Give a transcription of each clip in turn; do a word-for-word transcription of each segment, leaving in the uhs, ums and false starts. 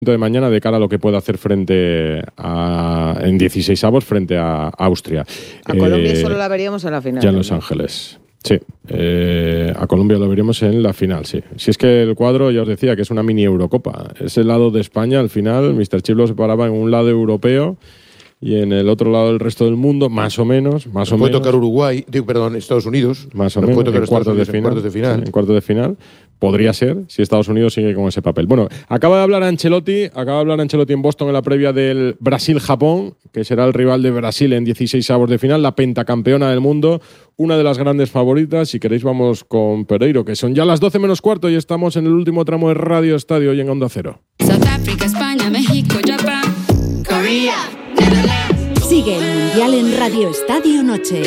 de mañana de cara a lo que puede hacer frente a en dieciseisavos frente a Austria. A eh, Colombia solo la veríamos en la final. Ya en Los Ángeles. Sí, eh, a Colombia lo veríamos en la final, sí. Si es que el cuadro, ya os decía, que es una mini Eurocopa. Ese lado de España, al final, míster Chip lo separaba en un lado europeo y en el otro lado el resto del mundo, más o menos, más o puede menos. tocar Uruguay, digo, perdón, Estados Unidos. Más o menos, puede tocar en cuartos de, en cuartos de final. Sí, en cuartos de final. Podría ser, si Estados Unidos sigue con ese papel. Bueno, acaba de hablar Ancelotti, acaba de hablar Ancelotti en Boston en la previa del Brasil-Japón, que será el rival de Brasil en dieciseisavos de final, la pentacampeona del mundo, una de las grandes favoritas. Si queréis vamos con Pereiro, que son ya las doce menos cuarto y estamos en el último tramo de Radio Estadio y en Onda Cero. South Africa, España, México, Japón, Corea, Netherlands. Sigue el Mundial en Radio Estadio Noche.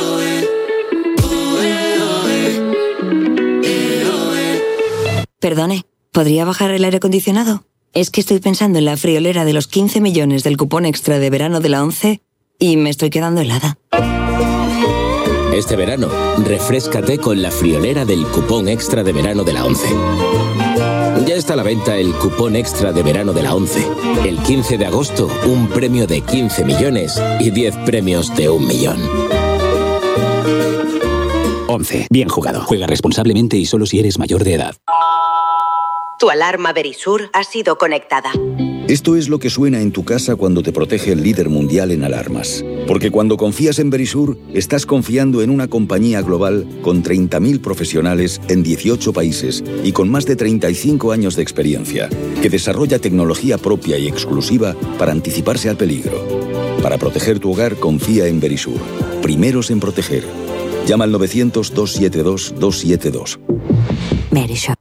Perdone, ¿podría bajar el aire acondicionado? Es que estoy pensando en la friolera de los quince millones del cupón extra de verano de la ONCE y me estoy quedando helada. Este verano, refréscate con la friolera del cupón extra de verano de la ONCE. Ya está a la venta el cupón extra de verano de la ONCE. El quince de agosto, un premio de quince millones y diez premios de un millón. ONCE. Bien jugado. Juega responsablemente y solo si eres mayor de edad. Tu alarma Verisur ha sido conectada. Esto es lo que suena en tu casa cuando te protege el líder mundial en alarmas. Porque cuando confías en Verisur, estás confiando en una compañía global con treinta mil profesionales en dieciocho países y con más de treinta y cinco años de experiencia, que desarrolla tecnología propia y exclusiva para anticiparse al peligro. Para proteger tu hogar, confía en Verisur. Primeros en proteger. Llama al novecientos, doscientos setenta y dos, doscientos setenta y dos. Verisur.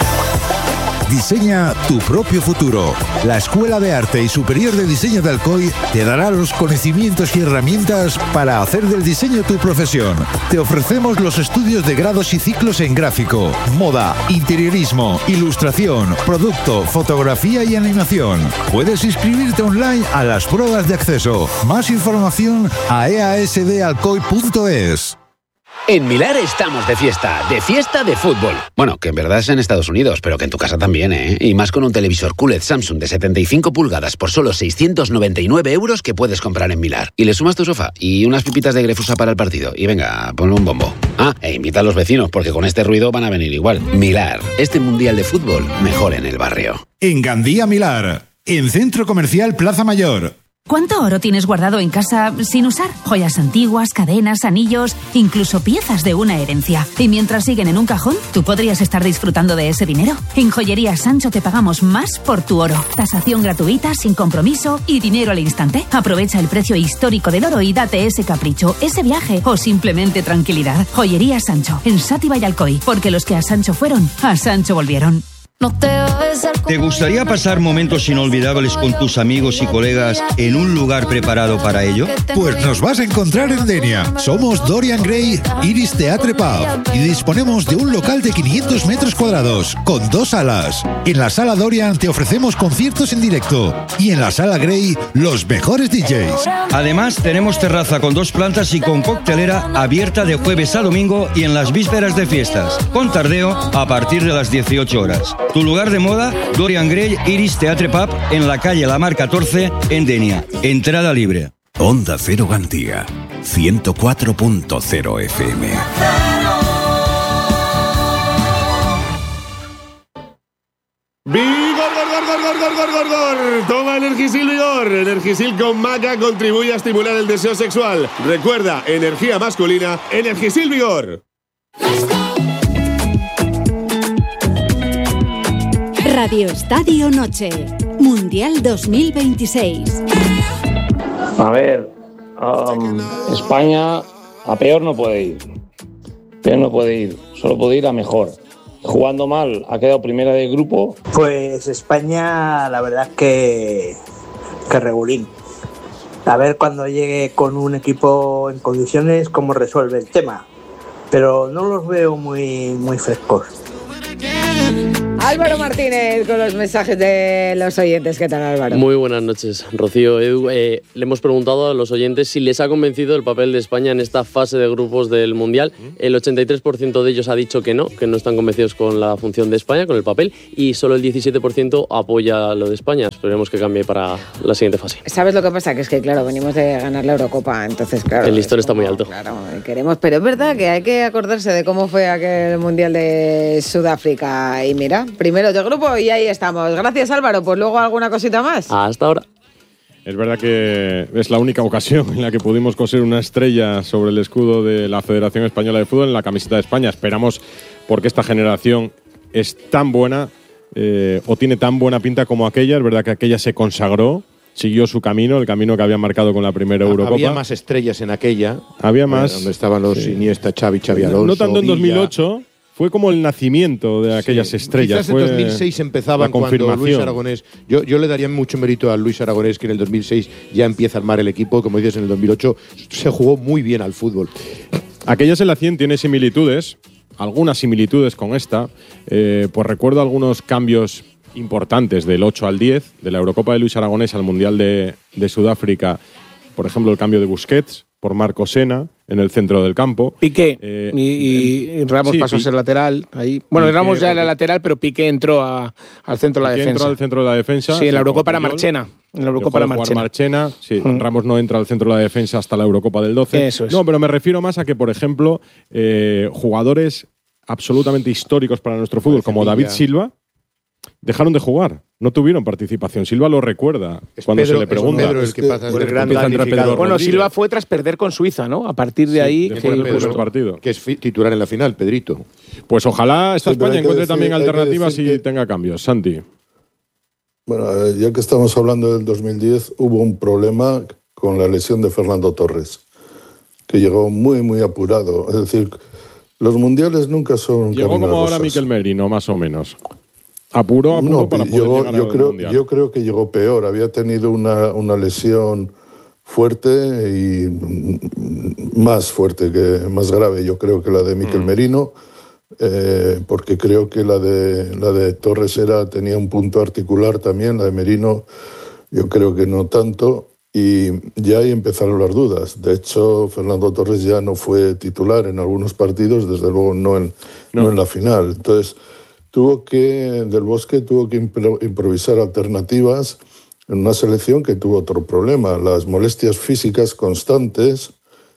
Diseña tu propio futuro. La Escuela de Arte y Superior de Diseño de Alcoy te dará los conocimientos y herramientas para hacer del diseño tu profesión. Te ofrecemos los estudios de grados y ciclos en gráfico, moda, interiorismo, ilustración, producto, fotografía y animación. Puedes inscribirte online a las pruebas de acceso. Más información a e a s d alcoy punto es. En Milar estamos de fiesta, de fiesta de fútbol. Bueno, que en verdad es en Estados Unidos, pero que en tu casa también, ¿eh? Y más con un televisor Q L E D Samsung de setenta y cinco pulgadas por solo seiscientos noventa y nueve euros que puedes comprar en Milar. Y le sumas tu sofá y unas pipitas de Grefusa para el partido. Y venga, ponle un bombo. Ah, e invita a los vecinos, porque con este ruido van a venir igual. Milar, este mundial de fútbol, mejor en el barrio. En Gandía Milar, en Centro Comercial Plaza Mayor. ¿Cuánto oro tienes guardado en casa sin usar? Joyas antiguas, cadenas, anillos, incluso piezas de una herencia. Y mientras siguen en un cajón, tú podrías estar disfrutando de ese dinero. En Joyería Sancho te pagamos más por tu oro. Tasación gratuita, sin compromiso y dinero al instante. Aprovecha el precio histórico del oro y date ese capricho, ese viaje o simplemente tranquilidad. Joyería Sancho, en Sátiva y Alcoy. Porque los que a Sancho fueron, a Sancho volvieron. ¿Te gustaría pasar momentos inolvidables con tus amigos y colegas en un lugar preparado para ello? Pues nos vas a encontrar en Denia. Somos Dorian Gray Iris Theatre Pub y disponemos de un local de quinientos metros cuadrados con dos salas. En la sala Dorian te ofrecemos conciertos en directo y en la sala Gray los mejores D Js. Además tenemos terraza con dos plantas y con coctelera abierta de jueves a domingo y en las vísperas de fiestas, con tardeo a partir de las dieciocho horas. Tu lugar de moda, Dorian Gray Iris Theatre Pub, en la calle La Mar catorce, en Denia. Entrada libre. Onda Cero Gandía, ciento cuatro punto cero F M. ¡Vigor, gor, gor, gor, gor, gor, gor, gor! Toma Energisil Vigor. Energisil con maca contribuye a estimular el deseo sexual. Recuerda, energía masculina, Energisil Vigor. Radio Estadio Noche, Mundial dos mil veintiséis. A ver, um, España a peor no puede ir. Peor no puede ir, solo puede ir a mejor. Jugando mal, ha quedado primera del grupo. Pues España, la verdad es que, que regulín. A ver cuando llegue con un equipo en condiciones cómo resuelve el tema. Pero no los veo muy, muy frescos. Álvaro Martínez con los mensajes de los oyentes. ¿Qué tal, Álvaro? Muy buenas noches, Rocío. Edu, eh, le hemos preguntado a los oyentes si les ha convencido el papel de España en esta fase de grupos del Mundial. El ochenta y tres por ciento de ellos ha dicho que no, que no están convencidos con la función de España, con el papel, y solo el diecisiete por ciento apoya lo de España. Esperemos que cambie para la siguiente fase. ¿Sabes lo que pasa? Que es que, claro, venimos de ganar la Eurocopa, entonces, claro... El listón está muy alto. Claro, queremos, pero es verdad que hay que acordarse de cómo fue aquel Mundial de Sudáfrica. Y mira, primero de grupo y ahí estamos. Gracias, Álvaro. Pues luego alguna cosita más. Hasta ahora. Es verdad que es la única ocasión en la que pudimos coser una estrella sobre el escudo de la Federación Española de Fútbol en la camiseta de España. Esperamos, porque esta generación es tan buena eh, o tiene tan buena pinta como aquella. Es verdad que aquella se consagró, siguió su camino, el camino que había marcado con la primera Eurocopa. Había más estrellas en aquella. Había más. Eh, donde estaban los sí. Iniesta, Xavi, Xavi Alonso, No tanto en Villa. dos mil ocho. Fue como el nacimiento de aquellas Sí. estrellas. Quizás en fue dos mil seis empezaban la cuando Luis Aragonés. Yo, yo le daría mucho mérito a Luis Aragonés, que en el dos mil seis ya empieza a armar el equipo. Como dices, en el dos mil ocho se jugó muy bien al fútbol. Aquella selección tiene similitudes, algunas similitudes con esta. Eh, pues recuerdo algunos cambios importantes del ocho al diez, de la Eurocopa de Luis Aragonés al Mundial de, de Sudáfrica. Por ejemplo, el cambio de Busquets por Marco Sena en el centro del campo. Piqué Eh, y, y- y Ramos sí, pasó a Pi- ser lateral. Ahí. Bueno, Piqué, Ramos ya era porque- lateral, pero Piqué entró a- al centro de la Piqué defensa. entró al centro de la defensa. Sí, en la sí, Eurocopa con era Puyol. Marchena. En la Eurocopa Dejó era de jugar Marchena. Marchena, sí. Mm. Ramos no entra al centro de la defensa hasta la Eurocopa del doce. Eso es. No, pero me refiero más a que, por ejemplo, eh, jugadores absolutamente históricos para nuestro fútbol, como Sevilla. David Silva, dejaron de jugar. No tuvieron participación. Silva lo recuerda Es cuando Pedro- se le es pregunta. Pedro el que pasa a ser gran Empieza a entrar damnificado. Pedro Bueno, Rodríguez. Silva fue tras perder con Suiza, ¿no? A partir de ahí. después que- del Pedro, primer partido. que es fi- titular en la final, Pedrito. Pues ojalá esta Sí, pero España hay que encuentre decir- también hay que alternativas y decir que- tenga cambios. Santi. Bueno, eh, ya que estamos hablando del dos mil diez, hubo un problema con la lesión de Fernando Torres, que llegó muy, muy apurado. Es decir, los mundiales nunca son Llegó camino como de ahora rosas. Miquel Merino, más o menos. Apuró, apuró No, para poder llegó- llegar yo, al creo, Mundial. yo creo que llegó peor. Había tenido una, una lesión fuerte y mm, más fuerte, que más grave, yo creo, que la de Miquel Merino, eh, porque creo que la de, la de Torres era, tenía un punto articular también, la de Merino yo creo que no tanto, y ya ahí empezaron las dudas. De hecho, Fernando Torres ya no fue titular en algunos partidos, desde luego no en, no en la final. Entonces, tuvo que, Del Bosque tuvo que impro- improvisar alternativas en una selección que tuvo otro problema, las molestias físicas constantes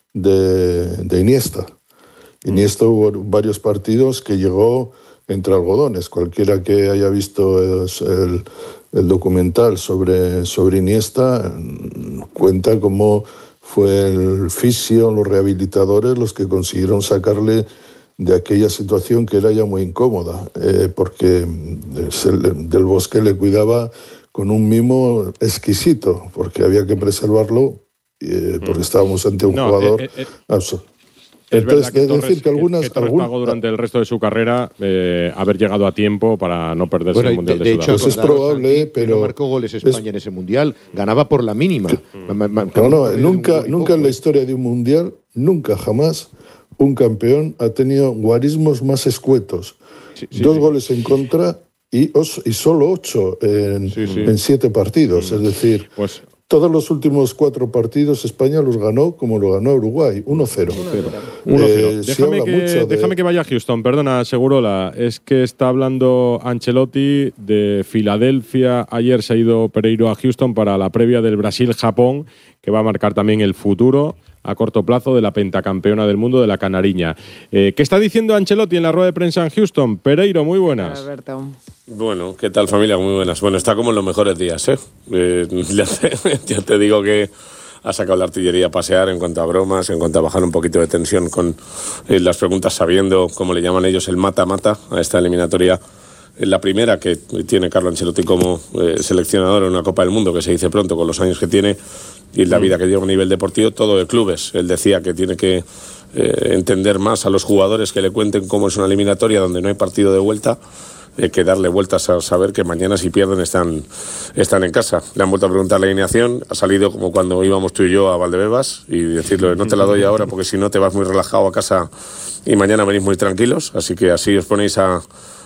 de, de Iniesta. Iniesta hubo varios partidos que llegó entre algodones. Cualquiera que haya visto es el, el documental sobre, sobre Iniesta mm, cuenta cómo fue el fisio, los rehabilitadores, los que consiguieron sacarle de aquella situación que era ya muy incómoda, eh, porque se le- Del Bosque le cuidaba con un mimo exquisito, porque había que preservarlo, eh, porque estábamos ante un No, jugador eh, eh, absoluto. Es Entonces, verdad que es Torres, decir que algunas... que Torres algún- pagó durante el resto de su carrera eh, haber llegado a tiempo para no perderse Bueno, el y Mundial de, de, de hecho, Sudáfrica. es probable, Santi, que pero no marcó goles es- España en ese mundial. Ganaba por la mínima. Ma- ma- No, no, muy nunca, poco, nunca en la ¿eh? historia de un mundial, nunca jamás, un campeón ha tenido guarismos más escuetos. Sí, sí, Dos sí. goles en contra y, os- y solo ocho en, Sí, sí. en siete partidos. Es decir, Pues todos los últimos cuatro partidos España los ganó como lo ganó Uruguay, uno cero. uno cero. Eh, se déjame, habla que, mucho de- déjame que vaya a Houston, perdona, Segurola. Es que está hablando Ancelotti de Filadelfia. Ayer se ha ido Pereiro a Houston para la previa del Brasil-Japón, que va a marcar también el futuro a corto plazo de la pentacampeona del mundo de la Canariña. Eh, ¿Qué está diciendo Ancelotti en la rueda de prensa en Houston? Pereiro, muy buenas. Alberto. Bueno, ¿qué tal familia? Muy buenas. Bueno, está como en los mejores días, ¿eh? Eh, ya, te, ya te digo que ha sacado la artillería a pasear en cuanto a bromas, en cuanto a bajar un poquito de tensión con eh, las preguntas, sabiendo, como le llaman ellos, el mata-mata a esta eliminatoria. Eh, La primera que tiene Carlo Ancelotti como eh, seleccionador en una Copa del Mundo, que se dice pronto con los años que tiene y la vida que lleva a nivel deportivo, todo de clubes. Él decía que tiene que eh, entender más a los jugadores, que le cuenten cómo es una eliminatoria donde no hay partido de vuelta, eh, que darle vueltas a saber que mañana si pierden están, están en casa. Le han vuelto a preguntar la alineación, ha salido como cuando íbamos tú y yo a Valdebebas y decirle no te la doy ahora porque si no te vas muy relajado a casa y mañana venís muy tranquilos, así que así os ponéis a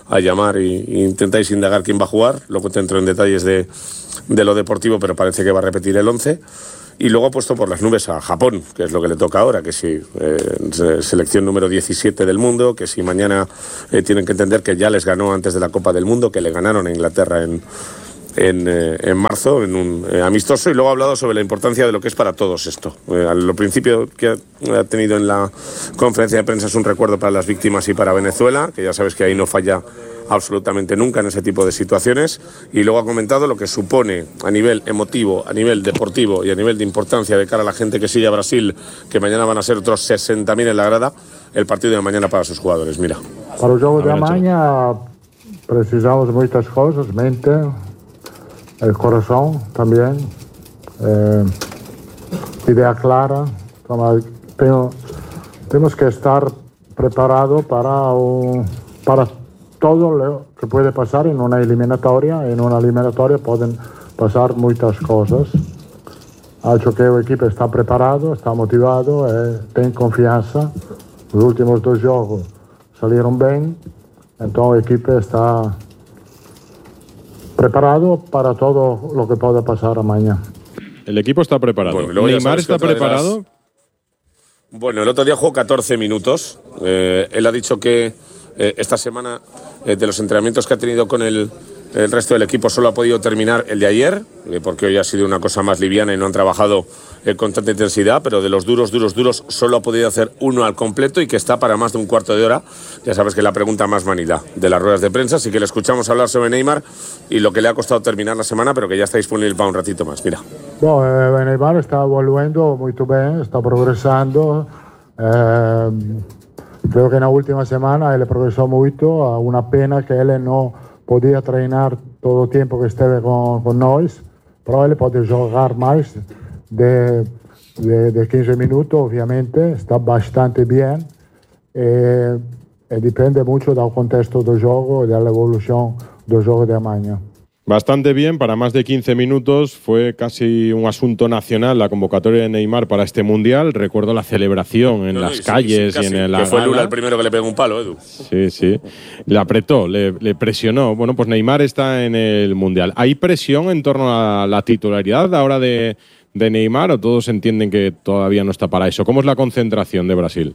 a llamar y, y intentáis indagar quién va a jugar. Luego te entro en detalles de, de lo deportivo, pero parece que va a repetir el once. Y luego ha puesto por las nubes a Japón, que es lo que le toca ahora, que si eh, selección número diecisiete del mundo, que si mañana eh, tienen que entender que ya les ganó antes de la Copa del Mundo, que le ganaron a Inglaterra en, en, eh, en marzo, en un eh, amistoso, y luego ha hablado sobre la importancia de lo que es para todos esto. Eh, al principio que ha, ha tenido en la conferencia de prensa es un recuerdo para las víctimas y para Venezuela, que ya sabes que ahí no falla absolutamente nunca en ese tipo de situaciones, y luego ha comentado lo que supone a nivel emotivo, a nivel deportivo y a nivel de importancia de cara a la gente que sigue a Brasil, que mañana van a ser otros sesenta mil en la grada, el partido de mañana para sus jugadores. Mira. Para o jogo de amanhã precisamos muitas coisas, mente, el corazón también, eh, idea clara, como tengo, tenemos que estar preparados para un, para todo lo que puede pasar en una eliminatoria. En una eliminatoria pueden pasar muchas cosas. Ha hecho que el equipo está preparado, está motivado, eh, tiene confianza. Los últimos dos juegos salieron bien, entonces el equipo está preparado para todo lo que pueda pasar mañana. El equipo está preparado. Bueno, ¿Neymar está preparado? Las... Bueno, el otro día jugó catorce minutos. Eh, él ha dicho que eh, esta semana, eh, de los entrenamientos que ha tenido con el, el resto del equipo, solo ha podido terminar el de ayer, eh, porque hoy ha sido una cosa más liviana y no han trabajado eh, con tanta intensidad, pero de los duros, duros, duros, solo ha podido hacer uno al completo y que está para más de un cuarto de hora. Ya sabes que es la pregunta más manida de las ruedas de prensa, así que le escuchamos hablar sobre Neymar y lo que le ha costado terminar la semana, pero que ya está disponible para un ratito más. Mira. Bom, eh, Neymar está volviendo muy bien, está progresando. Eh, creo que en la última semana él progresó mucho. A una pena que él no podía treinar todo el tiempo que estuve con, con nosotros, pero él puede jugar más de, de, de quince minutos, obviamente. Está bastante bien. Eh, e depende mucho del contexto del juego y de la evolución del juego de mañana. Bastante bien, para más de quince minutos. Fue casi un asunto nacional la convocatoria de Neymar para este Mundial. Recuerdo la celebración en no, las sí, calles sí, casi, y en la que fue gala. Lula el primero que le pegó un palo, Edu. Sí, sí. Le apretó, le, le presionó. Bueno, pues Neymar está en el Mundial. ¿Hay presión en torno a la titularidad ahora de, de Neymar o todos entienden que todavía no está para eso? ¿Cómo es la concentración de Brasil?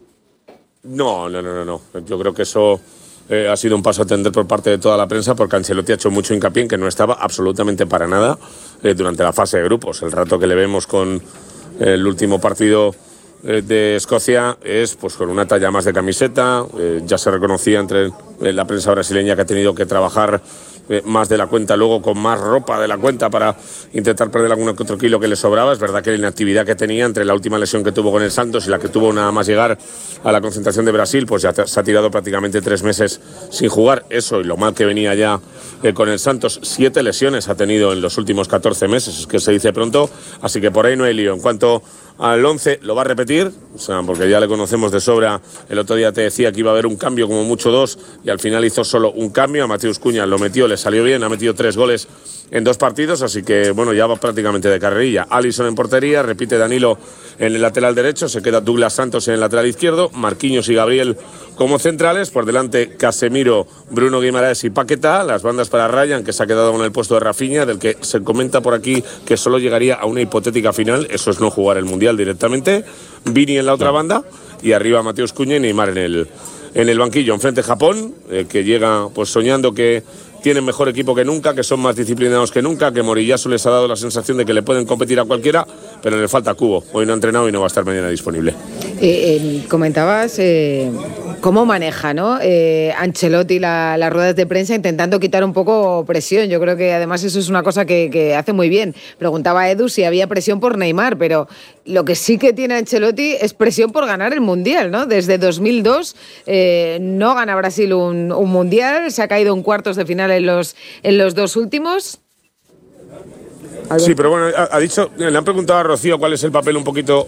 No, no, no, no. no. Yo creo que eso... Eh, ha sido un paso a atender por parte de toda la prensa, porque Ancelotti ha hecho mucho hincapié en que no estaba absolutamente para nada eh, durante la fase de grupos. El rato que le vemos con eh, el último partido eh, de Escocia es pues con una talla más de camiseta. Eh, ya se reconocía entre eh, la prensa brasileña que ha tenido que trabajar eh, más de la cuenta, luego con más ropa de la cuenta para intentar perder algún que otro kilo que le sobraba. Es verdad que la inactividad que tenía entre la última lesión que tuvo con el Santos y la que tuvo nada más llegar a la concentración de Brasil, pues ya se ha tirado prácticamente tres meses sin jugar. Eso y lo mal que venía ya eh, con el Santos. Siete lesiones ha tenido en los últimos catorce meses, es que se dice pronto, así que por ahí no hay lío. En cuanto al once, lo va a repetir, o sea, porque ya le conocemos de sobra. El otro día te decía que iba a haber un cambio, como mucho dos, y al final hizo solo un cambio. A Mateus Cunha lo metió, le salió bien, ha metido tres goles en dos partidos, así que bueno, ya va prácticamente de carrerilla. Alisson en portería, repite Danilo en el lateral derecho, se queda Douglas Santos en el lateral izquierdo, Marquinhos y Gabriel como centrales, por delante Casemiro, Bruno Guimaraes y Paquetá, las bandas para Ryan, que se ha quedado con el puesto de Rafinha, del que se comenta por aquí que solo llegaría a una hipotética final, eso es no jugar el Mundial directamente. Vini en la otra banda y arriba Mateus Cunha y Neymar en el, en el banquillo. Enfrente Japón, eh, que llega pues soñando que tienen mejor equipo que nunca, que son más disciplinados que nunca, que Moriyasu les ha dado la sensación de que le pueden competir a cualquiera, pero le falta Cubo. Hoy no ha entrenado y no va a estar mañana disponible. Eh, eh, comentabas eh, cómo maneja, ¿no? Eh, Ancelotti la, las ruedas de prensa intentando quitar un poco presión. Yo creo que además eso es una cosa que, que hace muy bien. Preguntaba Edu si había presión por Neymar, pero lo que sí que tiene Ancelotti es presión por ganar el Mundial, ¿no? Desde dos mil dos eh, no gana Brasil un, un Mundial, se ha caído en cuartos de final en los, en los dos últimos. Sí, pero bueno, ha, ha dicho, le han preguntado a Rocío cuál es el papel un poquito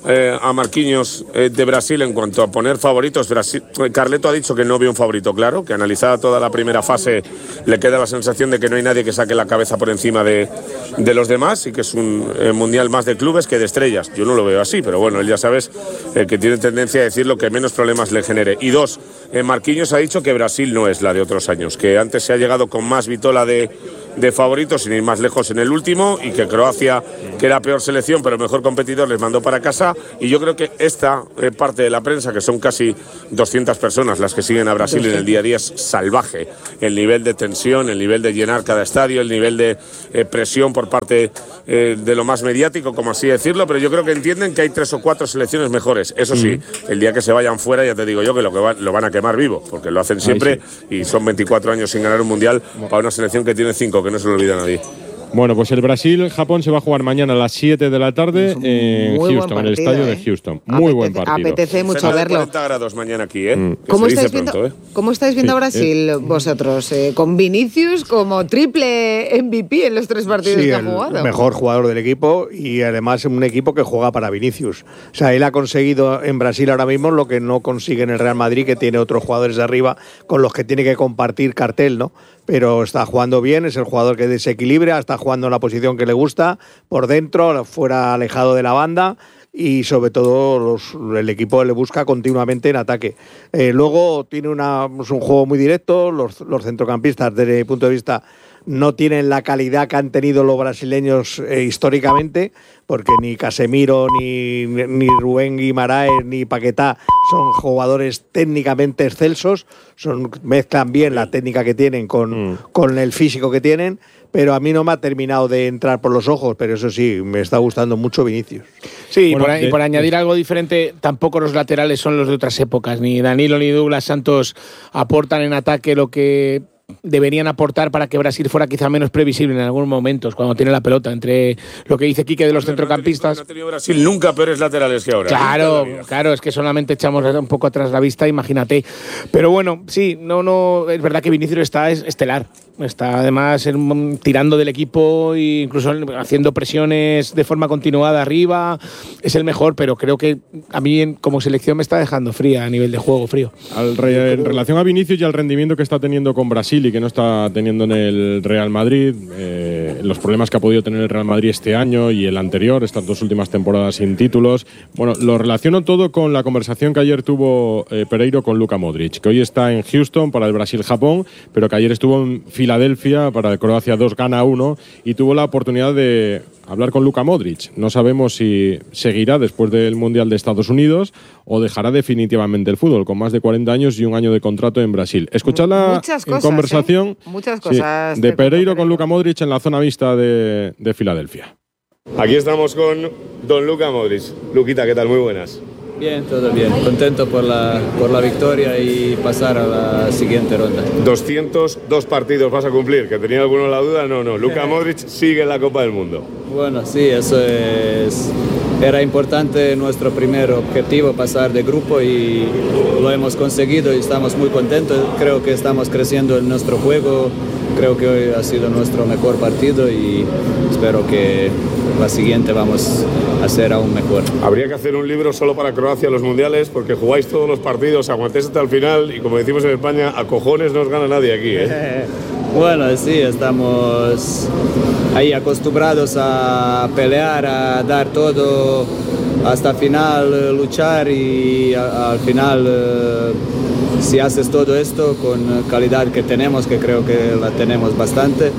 eh, a Marquinhos eh, de Brasil en cuanto a poner favoritos. Brasil, Carleto ha dicho que no vio un favorito claro, que analizada toda la primera fase le queda la sensación de que no hay nadie que saque la cabeza por encima de, de los demás y que es un eh, mundial más de clubes que de estrellas. Yo no lo veo así, pero bueno, él ya sabes eh, que tiene tendencia a decir lo que menos problemas le genere. Y dos, eh, Marquinhos ha dicho que Brasil no es la de otros años, que antes se ha llegado con más vitola de, de favoritos, sin ir más lejos en el último, y que Croacia, que era peor selección pero mejor competidor, les mandó para casa. Y yo creo que esta eh, parte de la prensa, que son casi doscientas personas las que siguen a Brasil en el día a día, es salvaje. El nivel de tensión, el nivel de llenar cada estadio, el nivel de eh, presión por parte eh, de lo más mediático, como así decirlo, pero yo creo que entienden que hay tres o cuatro selecciones mejores. Eso sí, el día que se vayan fuera, ya te digo yo que lo, que va, lo van a quemar vivo, porque lo hacen siempre sí. Y son veinticuatro años sin ganar un mundial para una selección que tiene cinco, que no se lo olvida a nadie. Bueno, pues el Brasil-Japón se va a jugar mañana a las siete de la tarde en Houston, en el estadio ¿eh? de Houston. Muy apetece, buen partido. Apetece mucho verlo. cuarenta grados mañana aquí, ¿eh? Mm. ¿Cómo, estáis viendo, pronto, ¿eh? ¿Cómo estáis viendo sí, a Brasil eh. vosotros? Eh, con Vinicius como triple M V P en los tres partidos sí, que ha el jugado. Mejor jugador del equipo y además un equipo que juega para Vinicius. O sea, él ha conseguido en Brasil ahora mismo lo que no consigue en el Real Madrid, que tiene otros jugadores de arriba con los que tiene que compartir cartel, ¿no? Pero está jugando bien, es el jugador que desequilibra, está jugando en la posición que le gusta, por dentro, fuera alejado de la banda y sobre todo los, el equipo le busca continuamente en ataque. Eh, luego tiene una, es un juego muy directo, los, los centrocampistas desde mi punto de vista no tienen la calidad que han tenido los brasileños eh, históricamente, porque ni Casemiro, ni, ni Rubén Guimaraes, ni Paquetá son jugadores técnicamente excelsos, son, mezclan bien la técnica que tienen con, mm. con el físico que tienen, pero a mí no me ha terminado de entrar por los ojos, pero eso sí, me está gustando mucho Vinicius. Sí, bueno, por, de, y por añadir de, algo diferente, tampoco los laterales son los de otras épocas, ni Danilo ni Douglas Santos aportan en ataque lo que deberían aportar para que Brasil fuera quizá menos previsible en algunos momentos cuando tiene la pelota, entre lo que dice Quique de los centrocampistas. No ha tenido Brasil nunca peores laterales que ahora. Claro, claro, es que solamente echamos un poco atrás la vista, imagínate. Pero bueno, sí, no, no, es verdad que Vinicius está estelar. Está además en, tirando del equipo e incluso haciendo presiones de forma continuada arriba. Es el mejor, pero creo que a mí como selección me está dejando fría a nivel de juego, frío. Al re, en relación a Vinicius y al rendimiento que está teniendo con Brasil y que no está teniendo en el Real Madrid, eh, los problemas que ha podido tener el Real Madrid este año y el anterior, estas dos últimas temporadas sin títulos, bueno, lo relaciono todo con la conversación que ayer tuvo eh, Pereiro con Luka Modric, que hoy está en Houston para el Brasil-Japón, pero que ayer estuvo en Filadelfia para el Croacia dos gana uno y tuvo la oportunidad de hablar con Luka Modric. No sabemos si seguirá después del Mundial de Estados Unidos o dejará definitivamente el fútbol, con más de cuarenta años y un año de contrato en Brasil. Escuchad la Muchas cosas, conversación ¿eh? Muchas cosas sí, de Pereiro con Luka Modric en la zona mixta de, de Filadelfia. Aquí estamos con don Luka Modric. Luquita, ¿qué tal? Muy buenas. Bien, todo bien. Contento por la, por la victoria y pasar a la siguiente ronda. doscientos dos partidos vas a cumplir, que tenía alguno la duda. No, no, Luka Modric sigue en la Copa del Mundo. Bueno, sí, eso es... Era importante nuestro primer objetivo, pasar de grupo, y lo hemos conseguido y estamos muy contentos. Creo que estamos creciendo en nuestro juego. Creo que hoy ha sido nuestro mejor partido y espero que la siguiente vamos a ser aún mejor. Habría que hacer un libro solo para Croacia los mundiales, porque jugáis todos los partidos, aguantéis hasta el final y, como decimos en España, a cojones no os gana nadie aquí, ¿eh? Bueno, sí, estamos ahí acostumbrados a pelear, a dar todo hasta el final, luchar y a, al final, eh, si haces todo esto con calidad que tenemos, que creo que la tenemos bastante,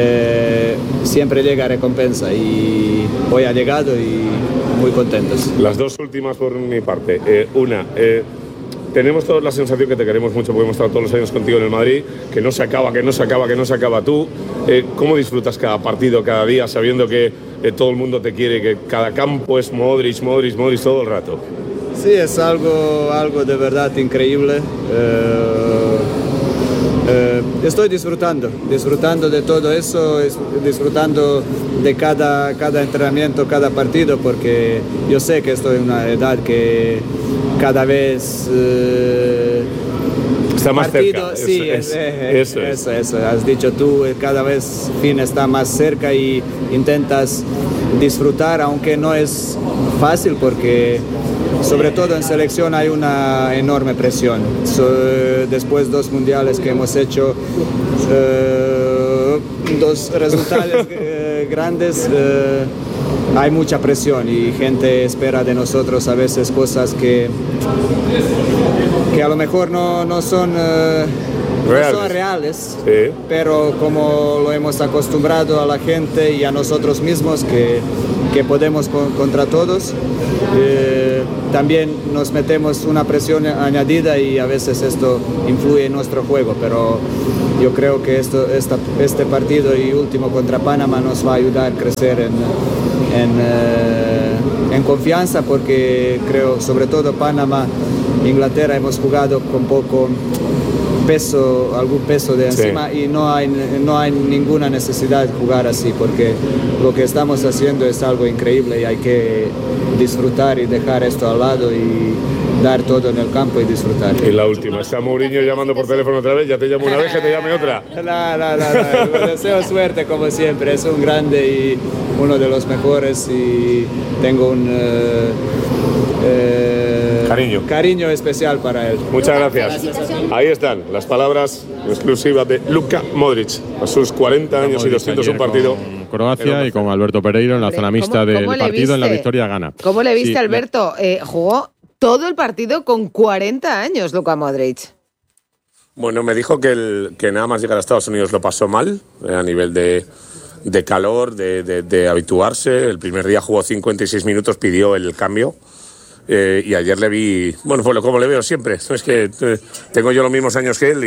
eh, siempre llega recompensa y hoy ha llegado y muy contentos. Las dos últimas por mi parte. Eh, una, eh, tenemos todos la sensación que te queremos mucho porque hemos estado todos los años contigo en el Madrid, que no se acaba, que no se acaba, que no se acaba. Tú, eh, ¿cómo disfrutas cada partido, cada día, sabiendo que eh, todo el mundo te quiere, que cada campo es Modric, Modric, Modric todo el rato? Sí, es algo, algo de verdad increíble. Eh, eh, estoy disfrutando, disfrutando de todo eso, disfrutando de cada, cada entrenamiento, cada partido, porque yo sé que estoy en una edad que cada vez... Eh, está más partido, cerca. Sí, es, es, eh, eso, eso, eso, has dicho tú, cada vez fin está más cerca y intentas disfrutar, aunque no es fácil porque sobre todo en selección hay una enorme presión. So, después dos mundiales que hemos hecho, eh, dos resultados eh, grandes, eh, hay mucha presión y gente espera de nosotros a veces cosas que, que a lo mejor no, no son... Eh, reales. No son reales, sí. Pero como lo hemos acostumbrado a la gente y a nosotros mismos que, que podemos con, contra todos, eh, también nos metemos una presión añadida y a veces esto influye en nuestro juego, pero yo creo que esto, esta, este partido y último contra Panamá nos va a ayudar a crecer en, en, eh, en confianza, porque creo, sobre todo Panamá, Inglaterra, hemos jugado con poco peso, algún peso de encima, sí. Y no hay, no hay ninguna necesidad de jugar así, porque lo que estamos haciendo es algo increíble y hay que disfrutar y dejar esto al lado y dar todo en el campo y disfrutar. Y la última, está Mourinho llamando por teléfono otra vez, ya te llamo una vez, que te llame otra. No, no, no, no. Deseo suerte como siempre, es un grande y uno de los mejores y tengo un... Uh, uh, Cariño. Cariño especial para él. Muchas gracias. Ahí están las palabras exclusivas de Luka Modric. A sus cuarenta años y doscientos un partido. Con Croacia y con Alberto Pereiro en la zona mixta del partido, en la victoria gana. ¿Cómo le viste, sí, Alberto? la... Eh, jugó todo el partido con cuarenta años, Luka Modric. Bueno, me dijo que, el, que nada más llegar a Estados Unidos lo pasó mal, eh, a nivel de, de calor, de, de, de habituarse. El primer día jugó cincuenta y seis minutos, pidió el cambio. Eh, y ayer le vi, bueno, pues como le veo siempre, es que eh, tengo yo los mismos años que él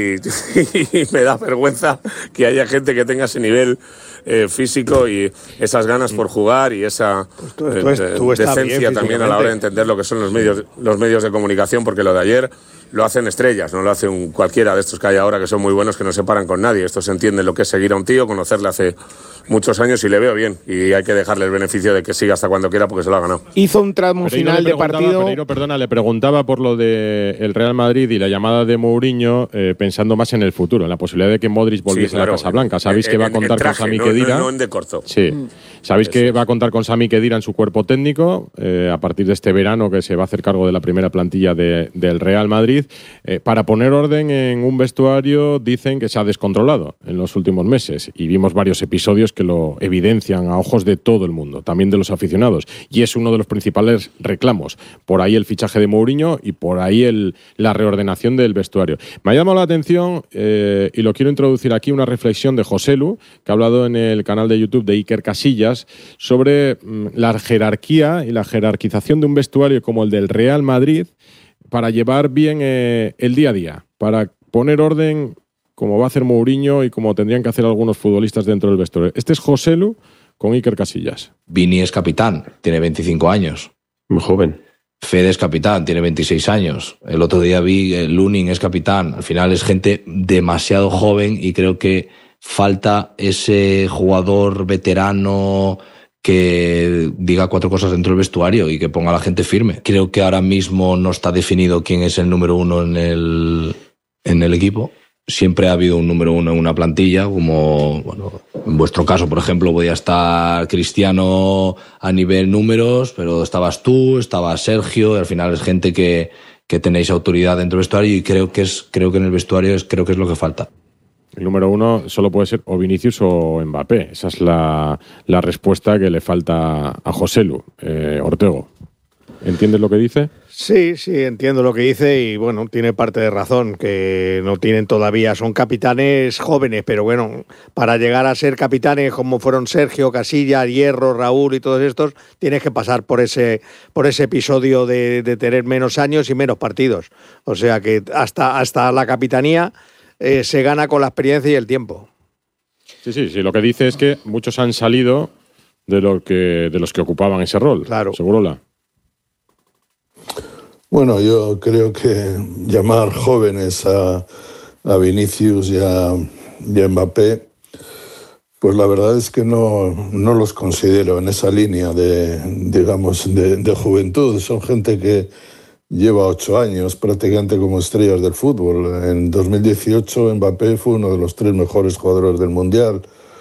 y, y me da vergüenza que haya gente que tenga ese nivel eh, físico y esas ganas por jugar y esa pues tú, tú, eh, tú decencia también a la hora de entender lo que son los medios, los medios de comunicación, porque lo de ayer lo hacen estrellas, no lo hace un cualquiera de estos que hay ahora que son muy buenos, que no se paran con nadie. Estos entienden lo que es seguir a un tío, conocerle hace muchos años y le veo bien. Y hay que dejarle el beneficio de que siga hasta cuando quiera porque se lo ha ganado. Hizo un tramo Pereiro final de partido. Pereiro, perdona, le preguntaba por lo de el Real Madrid y la llamada de Mourinho, eh, pensando más en el futuro, en la posibilidad de que Modric volviese sí, claro, a la Casa Blanca. Sabéis en, que va a contar traje, con Sami no, Khedira. No, no en de corto. Sí. Mm. Sabéis Eso. que va a contar con Sami Khedira en su cuerpo técnico eh, a partir de este verano, que se va a hacer cargo de la primera plantilla de, del Real Madrid. Eh, para poner orden en un vestuario, dicen que se ha descontrolado en los últimos meses. Y vimos varios episodios que lo evidencian a ojos de todo el mundo, también de los aficionados. Y es uno de los principales reclamos. Por ahí el fichaje de Mourinho y por ahí el, la reordenación del vestuario. Me ha llamado la atención, eh, y lo quiero introducir aquí, una reflexión de Joselu, que ha hablado en el canal de YouTube de Iker Casillas, sobre mm, la jerarquía y la jerarquización de un vestuario como el del Real Madrid para llevar bien eh, el día a día, para poner orden como va a hacer Mourinho y como tendrían que hacer algunos futbolistas dentro del vestuario. Este es Joselu con Iker Casillas. Vini es capitán, tiene veinticinco años. Muy joven. Fede es capitán, tiene veintiséis años. El otro día vi eh, Lunin es capitán. Al final es gente demasiado joven y creo que falta ese jugador veterano que diga cuatro cosas dentro del vestuario y que ponga a la gente firme. Creo que ahora mismo no está definido quién es el número uno en el, en el equipo. Siempre ha habido un número uno en una plantilla, como bueno, en vuestro caso, por ejemplo, podía estar Cristiano a nivel números, pero estabas tú, estaba Sergio, y al final es gente que, que tenéis autoridad dentro del vestuario y creo que, es, creo que en el vestuario es, creo que es lo que falta. El número uno solo puede ser o Vinicius o Mbappé. Esa es la, la respuesta que le falta a Joselu. Eh, Ortego, ¿entiendes lo que dice? Sí, sí, entiendo lo que dice y bueno, tiene parte de razón, que no tienen todavía, son capitanes jóvenes, pero bueno, para llegar a ser capitanes como fueron Sergio, Casillas, Hierro, Raúl y todos estos, tienes que pasar por ese, por ese episodio de, de tener menos años y menos partidos. O sea que hasta, hasta la capitanía eh, se gana con la experiencia y el tiempo. Sí, sí, sí, lo que dice es que muchos han salido de, lo que, de los que ocupaban ese rol. Claro. Segurola. Bueno, yo creo que llamar jóvenes a, a Vinicius y a, y a Mbappé, pues la verdad es que no, no los considero en esa línea de, digamos, de, de juventud. Son gente que lleva ocho años prácticamente como estrellas del fútbol. En dos mil dieciocho Mbappé fue uno de los tres mejores jugadores del Mundial.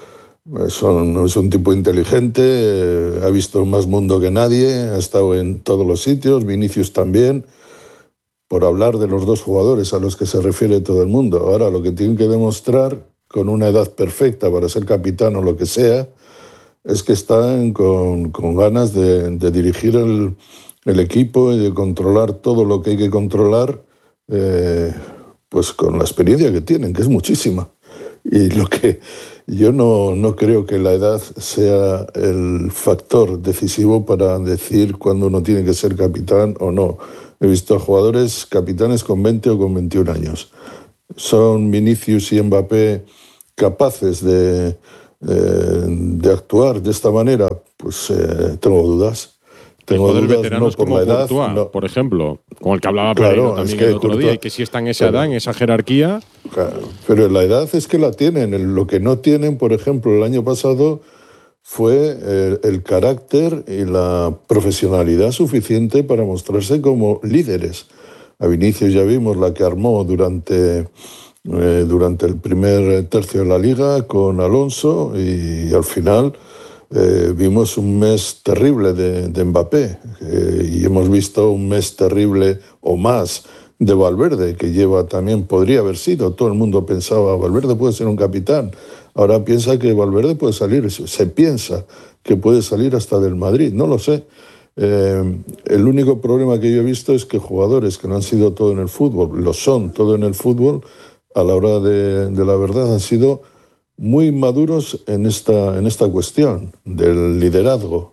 Son, es un tipo inteligente, eh, ha visto más mundo que nadie, ha estado en todos los sitios, Vinicius también, por hablar de los dos jugadores a los que se refiere todo el mundo. Ahora, lo que tienen que demostrar, con una edad perfecta para ser capitán o lo que sea, es que están con, con ganas de, de dirigir el, el equipo y de controlar todo lo que hay que controlar, eh, pues con la experiencia que tienen, que es muchísima. Y lo que yo no, no creo que la edad sea el factor decisivo para decir cuándo uno tiene que ser capitán o no. He visto a jugadores capitanes con veinte o con veintiún años. ¿Son Vinicius y Mbappé capaces de, eh, de actuar de esta manera? Pues eh, tengo dudas. Tengo dudas, no veteranos por como la edad, Courtois, no. por ejemplo, con el que hablaba Claro, Pereiro también es que el otro Courtois- día, y que si está en esa Claro. edad, en esa jerarquía. Claro, pero la edad es que la tienen. El- Lo que no tienen, por ejemplo, el año pasado fue el, el carácter y la profesionalidad suficiente para mostrarse como líderes. A Vinicius ya vimos la que armó durante, eh, durante el primer tercio de la Liga con Alonso y al final eh, vimos un mes terrible de, de Mbappé eh, y hemos visto un mes terrible o más de Valverde, que lleva también, podría haber sido, todo el mundo pensaba, Valverde puede ser un capitán, ahora piensa que Valverde puede salir, se piensa que puede salir hasta del Madrid, no lo sé. Eh, el único problema que yo he visto es que jugadores que no han sido todo en el fútbol, lo son todo en el fútbol, a la hora de, de la verdad han sido muy maduros en esta, en esta cuestión del liderazgo.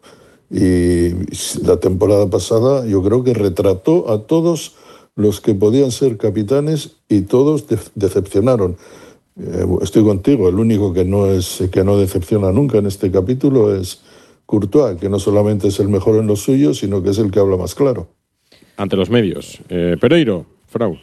Y la temporada pasada yo creo que retrató a todos los que podían ser capitanes y todos de- decepcionaron. Eh, estoy contigo, el único que no, es, que no decepciona nunca en este capítulo es Courtois, que no solamente es el mejor en lo suyo, sino que es el que habla más claro. Ante los medios. Eh, Pereiro, Frau.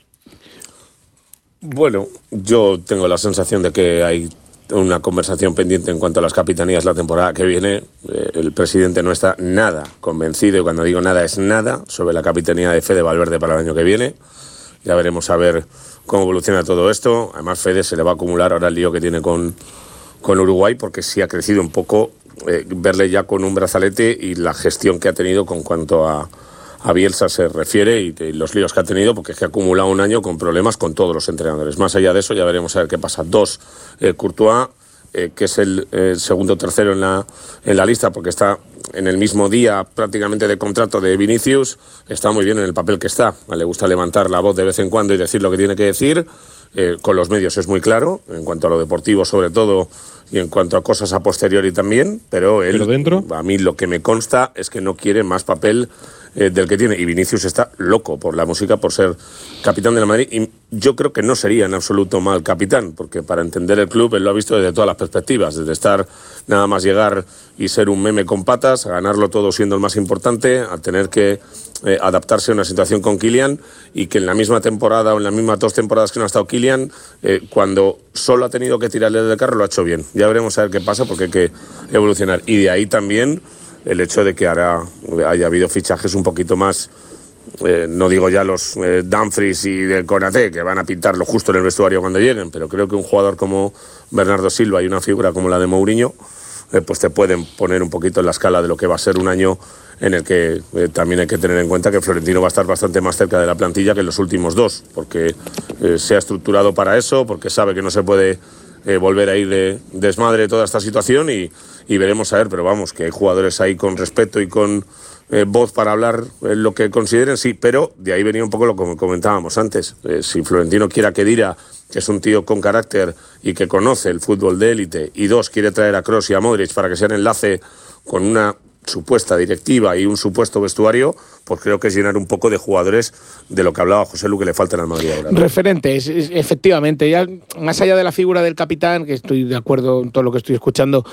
Bueno, yo tengo la sensación de que hay una conversación pendiente en cuanto a las capitanías la temporada que viene. Eh, el presidente no está nada convencido, y cuando digo nada es nada, sobre la capitanía de Fede Valverde para el año que viene. Ya veremos a ver cómo evoluciona todo esto. Además, Fede se le va a acumular ahora el lío que tiene con, con Uruguay, porque sí ha crecido un poco eh, verle ya con un brazalete y la gestión que ha tenido con cuanto a, a Bielsa se refiere y, y los líos que ha tenido, porque es que ha acumulado un año con problemas con todos los entrenadores. Más allá de eso, ya veremos a ver qué pasa. Dos, eh, Courtois, eh, que es el eh, segundo o tercero en la, en la lista, porque está en el mismo día prácticamente de contrato de Vinicius, está muy bien en el papel que está. Le gusta levantar la voz de vez en cuando y decir lo que tiene que decir. Eh, con los medios es muy claro, en cuanto a lo deportivo sobre todo, y en cuanto a cosas a posteriori también, pero él, ¿Pero dentro? a mí lo que me consta es que no quiere más papel eh, del que tiene, y Vinicius está loco por la música, por ser capitán de la Madrid, y yo creo que no sería en absoluto mal capitán, porque para entender el club él lo ha visto desde todas las perspectivas, desde estar nada más llegar y ser un meme con patas, a ganarlo todo siendo el más importante, a tener que eh, adaptarse a una situación con Kylian, y que en la misma temporada o en las mismas dos temporadas que no ha estado Kylian, eh, cuando solo ha tenido que tirarle del carro, lo ha hecho bien. Ya veremos a ver qué pasa, porque hay que evolucionar. Y de ahí también el hecho de que ahora haya habido fichajes un poquito más, eh, no digo ya los eh, Dumfries y del Konaté, que van a pintarlo justo en el vestuario cuando lleguen, pero creo que un jugador como Bernardo Silva y una figura como la de Mourinho, eh, pues te pueden poner un poquito en la escala de lo que va a ser un año en el que eh, también hay que tener en cuenta que Florentino va a estar bastante más cerca de la plantilla que en los últimos dos, porque eh, se ha estructurado para eso, porque sabe que no se puede eh, volver a ir de desmadre toda esta situación, y, y veremos a ver, pero vamos, que hay jugadores ahí con respeto y con eh, voz para hablar eh, lo que consideren, sí, pero de ahí venía un poco lo que comentábamos antes. Eh, si Florentino quiere a Khedira, que es un tío con carácter y que conoce el fútbol de élite, y dos, quiere traer a Kroos y a Modric para que sean enlace con una supuesta directiva y un supuesto vestuario, pues creo que es llenar un poco de jugadores de lo que hablaba José Lu, que le faltan al Madrid ahora, ¿no? Referentes, es- efectivamente. Ya más allá de la figura del capitán, que estoy de acuerdo en todo lo que estoy escuchando,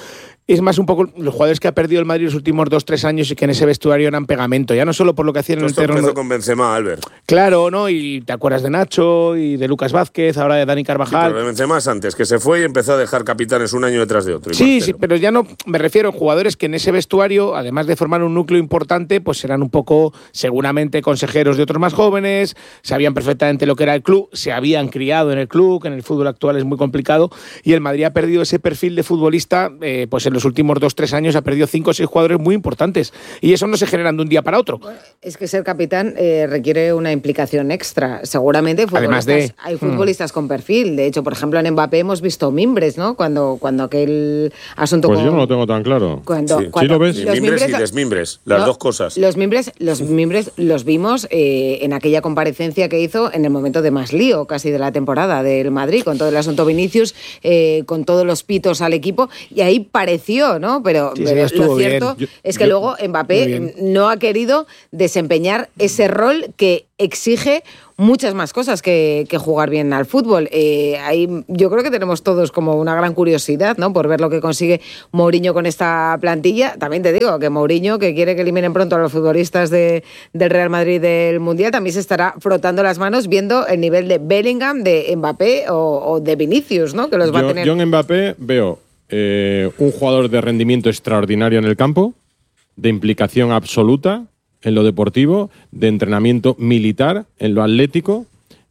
es más un poco los jugadores que ha perdido el Madrid los últimos dos, tres años y que en ese vestuario eran pegamento, ya no solo por lo que hacían en el terreno. Esto empezó con Benzema, Albert. Claro, ¿no? Y te acuerdas de Nacho y de Lucas Vázquez, ahora de Dani Carvajal. Sí, pero de Benzema es antes, que se fue y empezó a dejar capitanes un año detrás de otro. Sí, sí, pero ya no, me refiero a jugadores que en ese vestuario, además de formar un núcleo importante, pues eran un poco, seguramente, consejeros de otros más jóvenes, sabían perfectamente lo que era el club, se habían criado en el club, que en el fútbol actual es muy complicado, y el Madrid ha perdido ese perfil de futbolista, eh, pues en los últimos dos, tres años ha perdido cinco o seis jugadores muy importantes, y eso no se generan de un día para otro. Es que ser capitán eh, requiere una implicación extra. Seguramente Además de, hay futbolistas mm. con perfil. De hecho, por ejemplo, en Mbappé hemos visto mimbres, ¿no? Cuando, cuando aquel asunto... Pues con, yo no lo tengo tan claro. Cuando, sí. cuando, ¿Sí lo ves? Los mimbres, mimbres y desmimbres, las no, dos cosas. Los mimbres, los mimbres los vimos eh, en aquella comparecencia que hizo en el momento de más lío casi de la temporada del Madrid, con todo el asunto Vinicius, eh, con todos los pitos al equipo, y ahí pareció, ¿no? Pero, sí, pero sí, lo cierto yo, es que yo, luego Mbappé no ha querido desempeñar ese rol que exige muchas más cosas que, que jugar bien al fútbol. Eh, ahí yo creo que tenemos todos como una gran curiosidad, ¿no? Por ver lo que consigue Mourinho con esta plantilla. También te digo que Mourinho, que quiere que eliminen pronto a los futbolistas de, del Real Madrid del Mundial, también se estará frotando las manos viendo el nivel de Bellingham, de Mbappé o, o de Vinicius, ¿no? Que los va yo, a tener. Yo en Mbappé veo eh, un jugador de rendimiento extraordinario en el campo, de implicación absoluta en lo deportivo, de entrenamiento militar en lo atlético,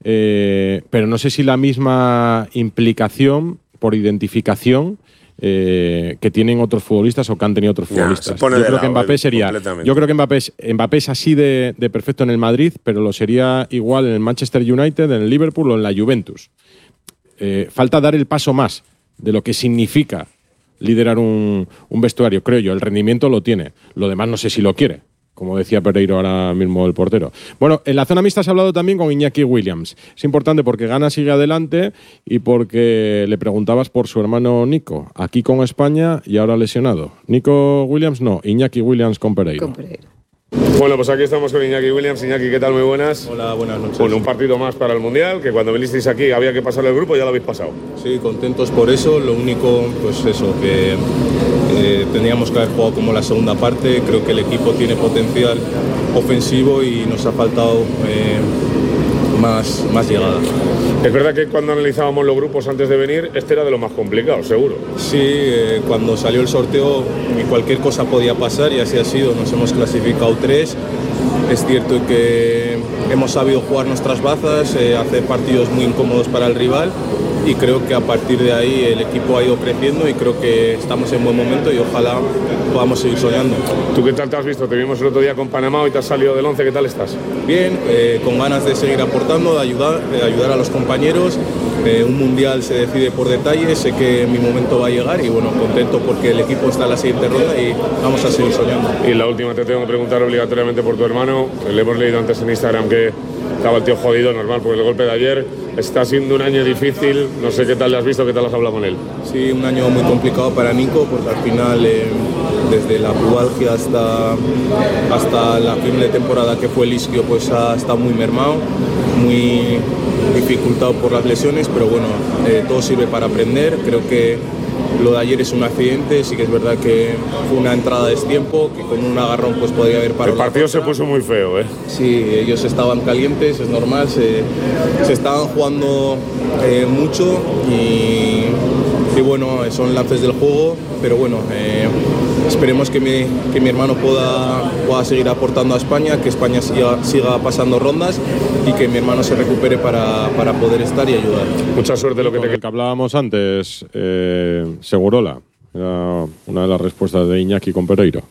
eh, pero no sé si la misma implicación por identificación eh, que tienen otros futbolistas o que han tenido otros futbolistas. Ya, yo creo que Mbappé sería, yo creo que Mbappé es, Mbappé es así de, de perfecto en el Madrid, pero lo sería igual en el Manchester United, en el Liverpool o en la Juventus. Eh, falta dar el paso más de lo que significa liderar un, un vestuario, creo yo. El rendimiento lo tiene, lo demás no sé si lo quiere, como decía Pereiro ahora mismo el portero. Bueno, en la zona mixta has hablado también con Iñaki Williams. Es importante porque Ghana sigue adelante y porque le preguntabas por su hermano Nico, aquí con España y ahora lesionado. Nico Williams no, Iñaki Williams con Pereiro. Con Pereiro. Bueno, pues aquí estamos con Iñaki Williams. Iñaki, ¿qué tal? Muy buenas. Hola, buenas noches. Bueno, un partido más para el Mundial, que cuando vinisteis aquí había que pasar el grupo, ya lo habéis pasado. Sí, contentos por eso. Lo único, pues eso, que eh, teníamos que haber jugado como la segunda parte. Creo que el equipo tiene potencial ofensivo y nos ha faltado eh, más, más llegada. Es verdad que cuando analizábamos los grupos antes de venir, este era de los más complicados, seguro. Sí, eh, cuando salió el sorteo cualquier cosa podía pasar y así ha sido. Nos hemos clasificado tres. Es cierto que hemos sabido jugar nuestras bazas, eh, hacer partidos muy incómodos para el rival y creo que a partir de ahí el equipo ha ido creciendo y creo que estamos en buen momento y ojalá podamos seguir soñando. ¿Tú qué tal te has visto? Te vimos el otro día con Panamá y te has salido del once. ¿Qué tal estás? Bien, eh, con ganas de seguir aportando, de ayudar, de ayudar a los compañeros. Eh, un mundial se decide por detalles, sé que mi momento va a llegar y bueno, contento porque el equipo está en la siguiente ronda y vamos a seguir soñando. Y la última te tengo que preguntar obligatoriamente por tu hermano. Le hemos leído antes en Instagram que estaba el tío jodido, normal, por el golpe de ayer. Está siendo un año difícil, no sé qué tal le has visto, qué tal has hablado con él. Sí, un año muy complicado para Nico porque al final eh, desde la pubalgia hasta, hasta la fin de temporada que fue el isquio pues ha estado muy mermado, muy dificultado por las lesiones, pero bueno, eh, todo sirve para aprender. Creo que lo de ayer es un accidente, sí que es verdad que fue una entrada de destiempo, que con un agarrón pues podría haber parado. El partido se puso muy feo, ¿eh? Sí, ellos estaban calientes, es normal, se, se estaban jugando eh, mucho y, y bueno, son lances del juego, pero bueno, eh, esperemos que mi, que mi hermano pueda, pueda seguir aportando a España, que España siga, siga pasando rondas y que mi hermano se recupere para, para poder estar y ayudar. Mucha suerte lo que te que hablábamos antes, eh, Segurola, era una de las respuestas de Iñaki con Pereiro.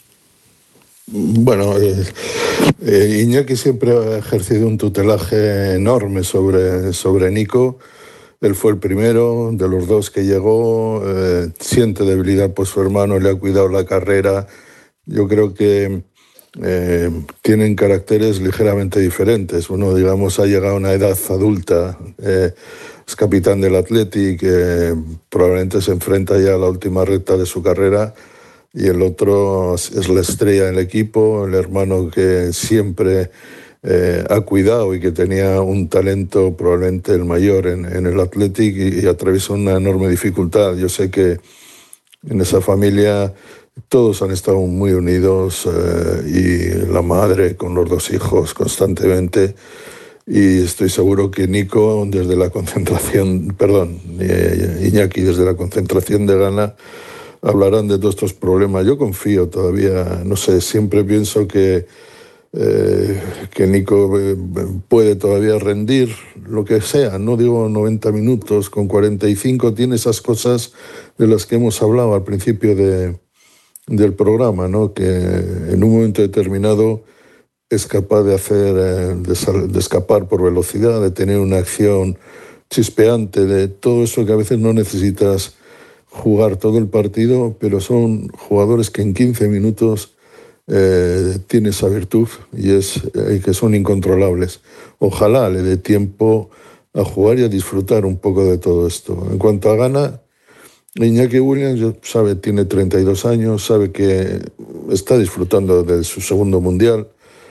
Bueno, eh, eh, Iñaki siempre ha ejercido un tutelaje enorme sobre, sobre Nico. Él fue el primero de los dos que llegó, eh, siente debilidad por su hermano, le ha cuidado la carrera. Yo creo que eh, tienen caracteres ligeramente diferentes. Uno, digamos, ha llegado a una edad adulta, eh, es capitán del Athletic, eh, probablemente se enfrenta ya a la última recta de su carrera, y el otro es la estrella del equipo, el hermano que siempre eh, ha cuidado y que tenía un talento probablemente el mayor en, en el Athletic y, y atraviesa una enorme dificultad. Yo sé que en esa familia todos han estado muy unidos, eh, y la madre con los dos hijos constantemente. Y estoy seguro que Nico, desde la concentración, perdón, eh, Iñaki, desde la concentración de Ghana, hablarán de todos estos problemas. Yo confío todavía, no sé, siempre pienso que, eh, que Nico eh, puede todavía rendir lo que sea, no digo noventa minutos, con cuarenta y cinco tiene esas cosas de las que hemos hablado al principio de, del programa, ¿no? Que en un momento determinado es capaz de hacer, eh, de, de escapar por velocidad, de tener una acción chispeante, de todo eso que a veces no necesitas jugar todo el partido, pero son jugadores que en quince minutos eh, tienen esa virtud y es eh, que son incontrolables. Ojalá le dé tiempo a jugar y a disfrutar un poco de todo esto. En cuanto a Ghana, Iñaki Williams sabe, tiene treinta y dos años, sabe que está disfrutando de su segundo mundial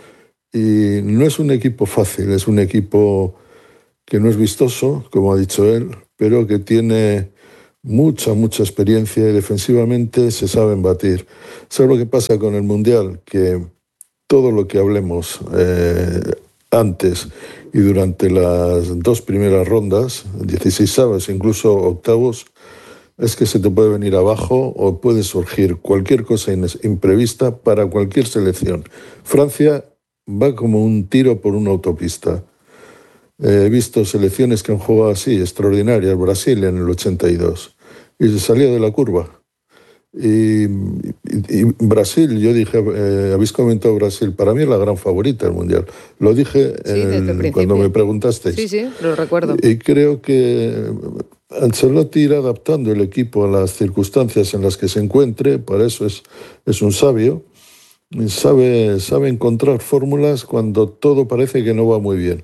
y no es un equipo fácil, es un equipo que no es vistoso, como ha dicho él, pero que tiene mucha, mucha experiencia y defensivamente se saben batir. ¿Sabes lo que pasa con el Mundial? Que todo lo que hablemos eh, antes y durante las dos primeras rondas, dieciseisavos, incluso octavos, es que se te puede venir abajo o puede surgir cualquier cosa imprevista para cualquier selección. Francia va como un tiro por una autopista. He visto selecciones que han jugado así, extraordinarias. Brasil en el ochenta y dos, y se salió de la curva. Y, y, y Brasil, yo dije, eh, habéis comentado Brasil, para mí es la gran favorita del Mundial. Lo dije sí, el, cuando me preguntasteis. Sí, sí, lo recuerdo. Y creo que Ancelotti irá adaptando el equipo a las circunstancias en las que se encuentre, para eso es, es un sabio. Sabe, sabe encontrar fórmulas cuando todo parece que no va muy bien.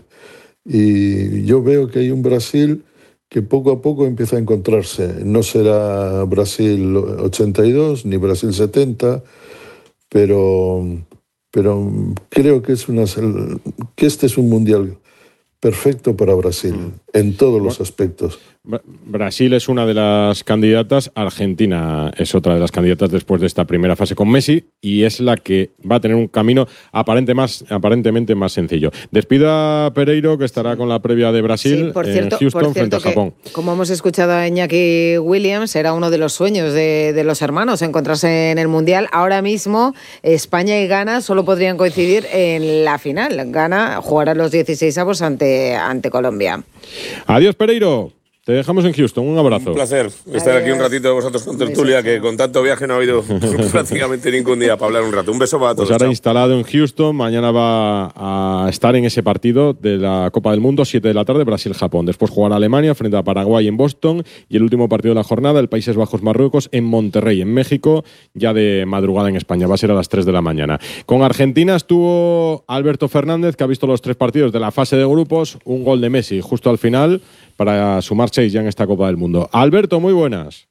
Y yo veo que hay un Brasil que poco a poco empieza a encontrarse. No será Brasil ochenta y dos ni Brasil setenta, pero, pero creo que, es una, que este es un mundial perfecto para Brasil, en todos los aspectos. Brasil es una de las candidatas, Argentina es otra de las candidatas después de esta primera fase con Messi y es la que va a tener un camino aparente más, aparentemente más sencillo. Despido a Pereiro, que estará con la previa de Brasil sí, por cierto, en Houston por cierto frente a Japón. Como hemos escuchado a Iñaki Williams, era uno de los sueños de, de los hermanos encontrarse en el Mundial. Ahora mismo España y Ghana solo podrían coincidir en la final. Ghana jugará los dieciseisavos ante, ante Colombia. Adiós, Pereiro. Te dejamos en Houston. Un abrazo. Un placer estar Adiós. Aquí un ratito de vosotros con tertulia, que con tanto viaje no ha habido prácticamente ningún día para hablar un rato. Un beso para todos. Pues ahora chao. Instalado en Houston. Mañana va a estar en ese partido de la Copa del Mundo, siete de la tarde, Brasil-Japón. Después jugará Alemania frente a Paraguay en Boston. Y el último partido de la jornada, el Países Bajos-Marruecos en Monterrey, en México, ya de madrugada en España. Va a ser a las tres de la mañana. Con Argentina estuvo Alberto Fernández, que ha visto los tres partidos de la fase de grupos. Un gol de Messi justo al final, para sumar seis ya en esta Copa del Mundo. Alberto, muy buenas.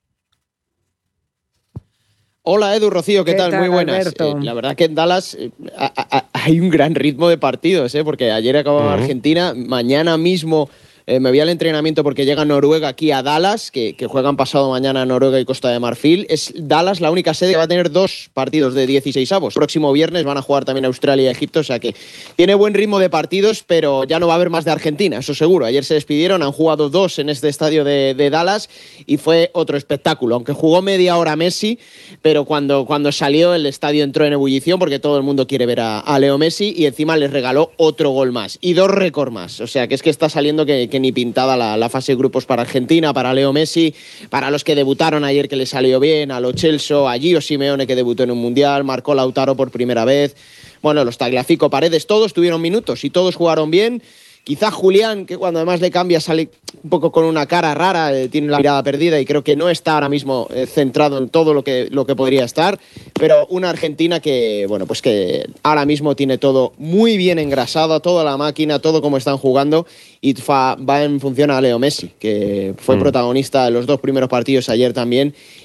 Hola Edu, Rocío, ¿qué, ¿Qué tal? tal? Muy buenas. Eh, la verdad que en Dallas eh, a, a, hay un gran ritmo de partidos, eh, porque ayer acababa uh-huh. Argentina, mañana mismo eh, me voy al entrenamiento porque llega Noruega aquí a Dallas, que, que juegan pasado mañana Noruega y Costa de Marfil. Es Dallas la única sede que va a tener dos partidos de dieciseisavos. Próximo viernes van a jugar también Australia y Egipto, o sea que tiene buen ritmo de partidos, pero ya no va a haber más de Argentina, eso seguro. Ayer se despidieron, han jugado dos en este estadio de, de Dallas y fue otro espectáculo, aunque jugó media hora Messi, pero cuando, cuando salió el estadio entró en ebullición porque todo el mundo quiere ver a, a Leo Messi y encima les regaló otro gol más y dos récords más, o sea que es que está saliendo que, que ni pintada la, la fase de grupos para Argentina, para Leo Messi, para los que debutaron ayer que le salió bien, a Lo Celso, a Gio Simeone que debutó en un Mundial, marcó Lautaro por primera vez, bueno, los Tagliafico, Paredes, todos tuvieron minutos y todos jugaron bien. Quizá Julián, que cuando además le cambia sale un poco con una cara rara, eh, tiene la mirada perdida y creo que no está ahora mismo eh, centrado en todo lo que, lo que podría estar, pero una Argentina que, bueno, pues que ahora mismo tiene todo muy bien engrasado, toda la máquina, todo como están jugando y fa, va en función a Leo Messi, que fue mm. protagonista de los dos primeros partidos ayer también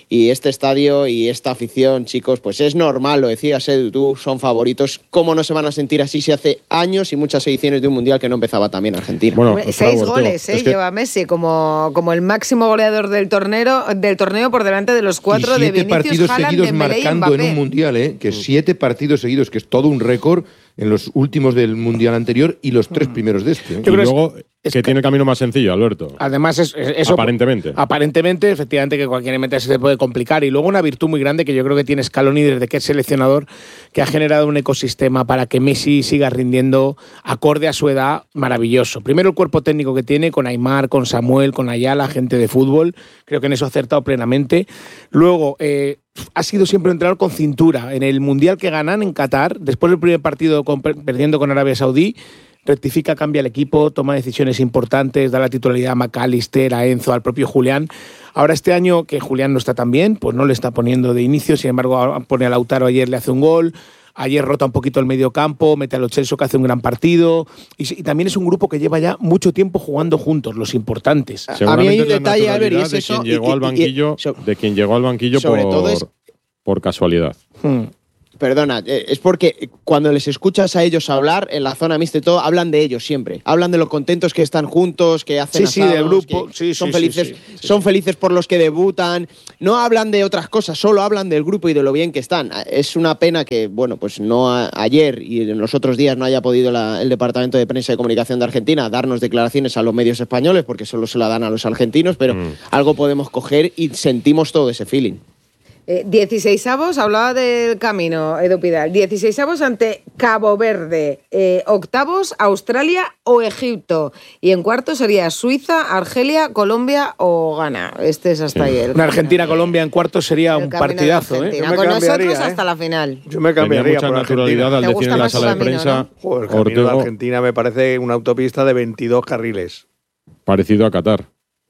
y este estadio y esta afición, chicos, pues es normal, lo decías Edu, tú, son favoritos. ¿Cómo no se van a sentir así si hace años y muchas ediciones de un Mundial que no empezaba también Argentina? Bueno, pues, seis bravo, goles eh, es que... lleva Messi como, como el máximo goleador del torneo, del torneo por delante de los cuatro de Vinicius, partidos Haaland, seguidos Dembélé y marcando Mbappé. En un Mundial, ¿eh? que siete partidos seguidos, que es todo un récord en los últimos del Mundial anterior y los tres primeros de este. ¿eh? Y luego es que, que tiene el camino más sencillo, Alberto. Además, es, es, eso, aparentemente. Aparentemente, efectivamente, que cualquier meta se puede complicar. Y luego una virtud muy grande que yo creo que tiene Scaloni desde que es seleccionador, que ha generado un ecosistema para que Messi siga rindiendo acorde a su edad maravilloso. Primero el cuerpo técnico que tiene, con Aimar, con Samuel, con Ayala, gente de fútbol. Creo que en eso ha acertado plenamente. Luego, eh, ha sido siempre un entrenador con cintura. En el Mundial que ganan en Qatar, después del primer partido con, perdiendo con Arabia Saudí, rectifica, cambia el equipo, toma decisiones importantes, da la titularidad a McAllister, a Enzo, al propio Julián. Ahora este año, que Julián no está tan bien, pues no le está poniendo de inicio, sin embargo pone a Lautaro, ayer le hace un gol, ayer rota un poquito el medio campo, mete a Lo Celso, que hace un gran partido, y, y también es un grupo que lleva ya mucho tiempo jugando juntos, los importantes. A mí hay un detalle, Albert, y es eso, de quien llegó y, al banquillo, y, y, de quien llegó al banquillo por, todo es, por casualidad. Hmm. Perdona, es porque cuando les escuchas a ellos hablar en la zona mixta y todo, hablan de ellos siempre. Hablan de lo contentos que están juntos, que hacen sí, asados, sí, del grupo. que sí, son sí, felices, sí, sí, sí, son felices por los que debutan. No hablan de otras cosas, solo hablan del grupo y de lo bien que están. Es una pena que, bueno, pues no a, ayer y en los otros días no haya podido la, el Departamento de Prensa y Comunicación de Argentina darnos declaraciones a los medios españoles, porque solo se la dan a los argentinos, pero mm. algo podemos coger y sentimos todo ese feeling. Eh, dieciseisavos, hablaba del camino, Edu Pidal. dieciseisavos ante Cabo Verde. Eh, octavos, Australia o Egipto. Y en cuartos sería Suiza, Argelia, Colombia o Ghana. Este es hasta sí. ahí. El Una Argentina-Colombia en cuartos sería el un partidazo. ¿eh? Con nosotros ¿eh? hasta la final. Yo me cambiaría mucha por naturalidad Argentina. al decir en la sala camino, de prensa. ¿no? Joder, el camino Ortego, de Argentina me parece una autopista de veintidós carriles. Parecido a Qatar.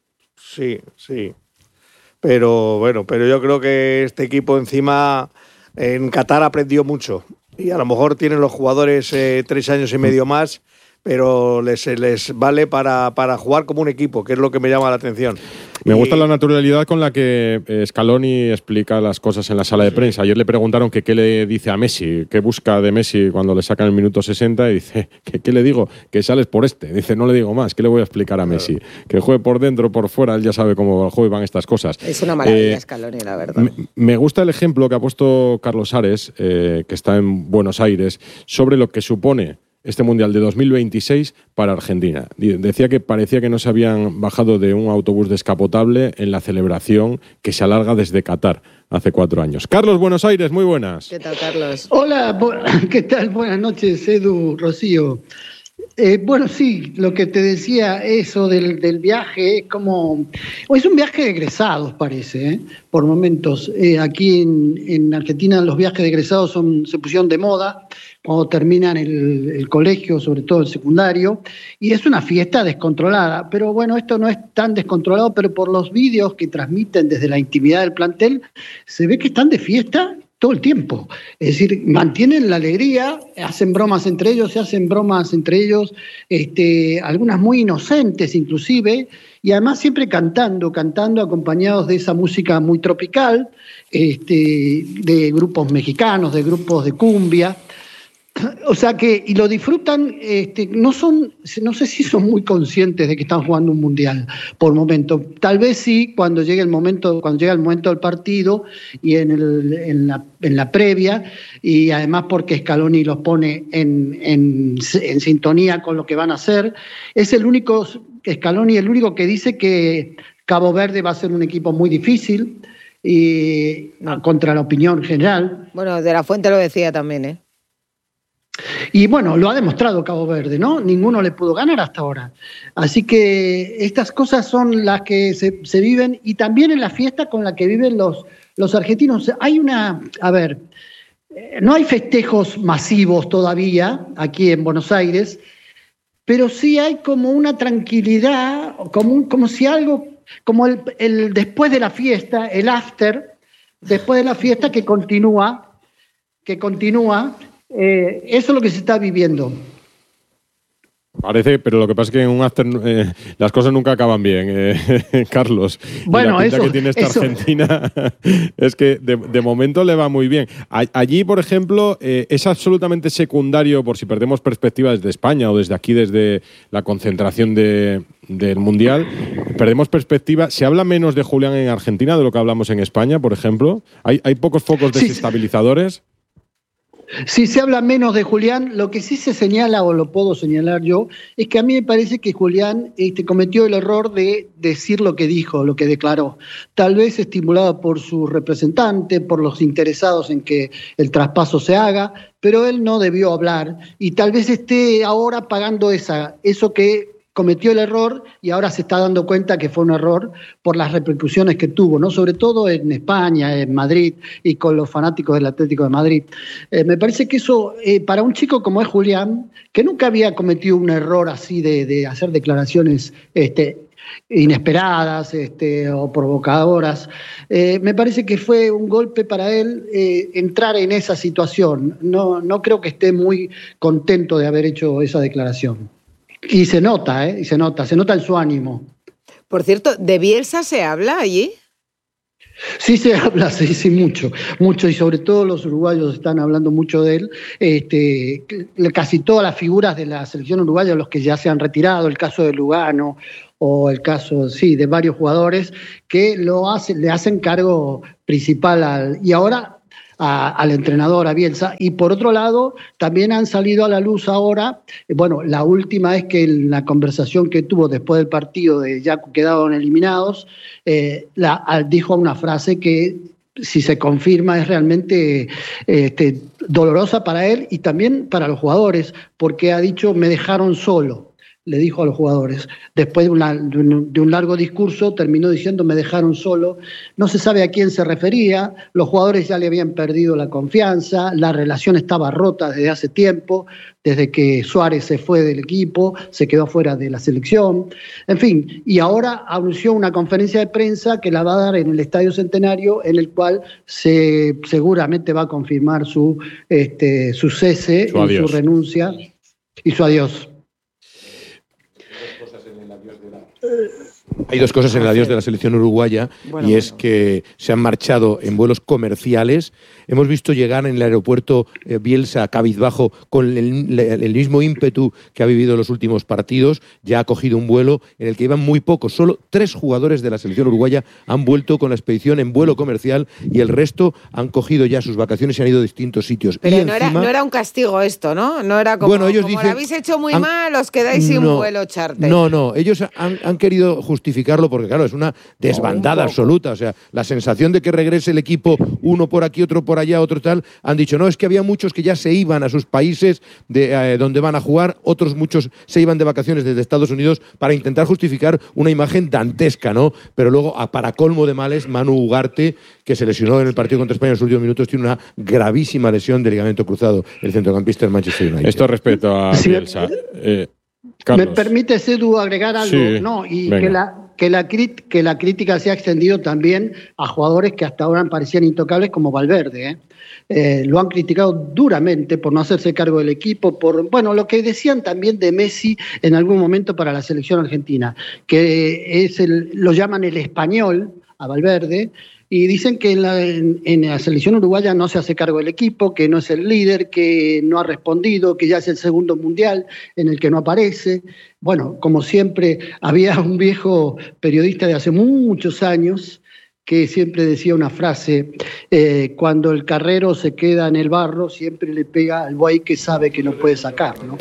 Sí, sí. Pero bueno, pero yo creo que este equipo encima en Qatar aprendió mucho y a lo mejor tienen los jugadores eh, tres años y medio más, pero les, les vale para, para jugar como un equipo, que es lo que me llama la atención. Me y... gusta la naturalidad con la que Scaloni explica las cosas en la sala de prensa. Ayer le preguntaron que qué le dice a Messi, qué busca de Messi cuando le sacan el minuto sesenta y dice, ¿qué, qué le digo? Que sales por este. Dice, no le digo más, ¿qué le voy a explicar a Messi? Claro. Que juegue por dentro, por fuera, él ya sabe cómo juegan estas cosas. Es una maravilla eh, Scaloni, la verdad. Me, me gusta el ejemplo que ha puesto Carlos Ares, eh, que está en Buenos Aires, sobre lo que supone este Mundial de dos mil veintiséis para Argentina. Decía que parecía que no se habían bajado de un autobús descapotable en la celebración que se alarga desde Qatar hace cuatro años. Carlos, Buenos Aires, muy buenas. ¿Qué tal, Carlos? Hola, ¿qué tal? Buenas noches, Edu, Rocío. Eh, bueno, sí, lo que te decía, eso del, del viaje, es como... Es un viaje de egresados, parece, ¿eh? por momentos. Eh, aquí en, en Argentina los viajes de egresados son, se pusieron de moda cuando terminan el, el colegio, sobre todo el secundario, y es una fiesta descontrolada. Pero bueno, esto no es tan descontrolado, pero por los vídeos que transmiten desde la intimidad del plantel, se ve que están de fiesta todo el tiempo. Es decir, mantienen la alegría, hacen bromas entre ellos, se hacen bromas entre ellos, este, algunas muy inocentes inclusive, y además siempre cantando, cantando acompañados de esa música muy tropical, este, de grupos mexicanos, de grupos de cumbia. O sea que, y lo disfrutan, este, no son, no sé si son muy conscientes de que están jugando un mundial por momento. Tal vez sí cuando llegue el momento, cuando llega el momento del partido y en, el, en, la, en la previa, y además porque Scaloni los pone en, en, en sintonía con lo que van a hacer. Es el único, Scaloni el único que dice que Cabo Verde va a ser un equipo muy difícil y contra la opinión general. Bueno, De la Fuente lo decía también, ¿eh? Y bueno, lo ha demostrado Cabo Verde, ¿no? Ninguno le pudo ganar hasta ahora. Así que estas cosas son las que se, se viven, y también en la fiesta con la que viven los, los argentinos. Hay una, a ver, no hay festejos masivos todavía aquí en Buenos Aires, pero sí hay como una tranquilidad, como, un, como si algo, como el, el después de la fiesta, el after, después de la fiesta que continúa, que continúa. Eh, eso es lo que se está viviendo. Parece, pero lo que pasa es que en un after eh, las cosas nunca acaban bien, eh, Carlos. Bueno, y la pinta eso, que tiene esta eso. Argentina es que de, de momento le va muy bien. A, allí, por ejemplo, eh, es absolutamente secundario, por si perdemos perspectiva desde España o desde aquí, desde la concentración de, del Mundial, perdemos perspectiva. ¿Se habla menos de Julián en Argentina de lo que hablamos en España, por ejemplo? ¿Hay, hay pocos focos desestabilizadores? Si se habla menos de Julián, lo que sí se señala, o lo puedo señalar yo, es que a mí me parece que Julián este, cometió el error de decir lo que dijo, lo que declaró. Tal vez estimulado por su representante, por los interesados en que el traspaso se haga, pero él no debió hablar y tal vez esté ahora pagando esa, eso que cometió el error y ahora se está dando cuenta que fue un error por las repercusiones que tuvo, ¿no? Sobre todo en España, en Madrid y con los fanáticos del Atlético de Madrid. Eh, me parece que eso, eh, para un chico como es Julián, que nunca había cometido un error así de, de hacer declaraciones este, inesperadas este, o provocadoras, eh, me parece que fue un golpe para él eh, entrar en esa situación. No, no creo que esté muy contento de haber hecho esa declaración. Y se nota, ¿eh? Y se nota, se nota en su ánimo. Por cierto, ¿de Bielsa se habla allí? Sí se habla, sí, sí, mucho, mucho, y sobre todo los uruguayos están hablando mucho de él. Este, casi todas las figuras de la selección uruguaya, los que ya se han retirado, el caso de Lugano o el caso, sí, de varios jugadores que lo hacen, le hacen cargo principal al, y ahora A, al entrenador, a Bielsa. Y por otro lado, también han salido a la luz ahora, bueno, la última es que en la conversación que tuvo después del partido de ya quedaron eliminados, eh, la, dijo una frase que, si se confirma, es realmente este, dolorosa para él y también para los jugadores, porque ha dicho, me dejaron solo. Le dijo a los jugadores. Después de, una, de, un, de un largo discurso, terminó diciendo, me dejaron solo. No se sabe a quién se refería, los jugadores ya le habían perdido la confianza, la relación estaba rota desde hace tiempo, desde que Suárez se fue del equipo, se quedó fuera de la selección, en fin, y ahora anunció una conferencia de prensa que la va a dar en el Estadio Centenario, en el cual se, seguramente va a confirmar su, este, su cese, su, y su renuncia y su adiós. Hay dos cosas en el adiós de la selección uruguaya, bueno, y es bueno. que se han marchado en vuelos comerciales. Hemos visto llegar en el aeropuerto eh, Bielsa cabizbajo con el, el mismo ímpetu que ha vivido en los últimos partidos. Ya ha cogido un vuelo en el que iban muy pocos. Solo tres jugadores de la selección uruguaya han vuelto con la expedición en vuelo comercial y el resto han cogido ya sus vacaciones y han ido a distintos sitios. Pero y no, encima, era, no era un castigo esto, ¿no? No era como, bueno, ellos como dicen, lo habéis hecho muy han, mal, os quedáis sin no, vuelo charter. No, no, ellos han, han querido justificarlo porque, claro, es una desbandada no, absoluta. O sea, la sensación de que regrese el equipo, uno por aquí, otro por allá, otro tal, han dicho, no, es que había muchos que ya se iban a sus países de, eh, donde van a jugar, otros muchos se iban de vacaciones desde Estados Unidos para intentar justificar una imagen dantesca, ¿no? Pero luego, para colmo de males, Manu Ugarte, que se lesionó en el partido contra España en los últimos minutos, tiene una gravísima lesión de ligamento cruzado, el centrocampista del Manchester United. Esto respecto a sí, Bielsa. Eh, ¿Me permite, Edu, agregar algo? Sí, no, y venga. que la, que, la, que la crítica se ha extendido también a jugadores que hasta ahora parecían intocables como Valverde, ¿eh? Eh, lo han criticado duramente por no hacerse cargo del equipo, por, bueno, lo que decían también de Messi en algún momento para la selección argentina, que es el, lo llaman el español a Valverde, y dicen que en la, en, en la selección uruguaya no se hace cargo del equipo, que no es el líder, que no ha respondido, que ya es el segundo mundial en el que no aparece. Bueno, como siempre, había un viejo periodista de hace muchos años que siempre decía una frase, eh, cuando el carrero se queda en el barro, siempre le pega al buey que sabe que no puede sacar, ¿no?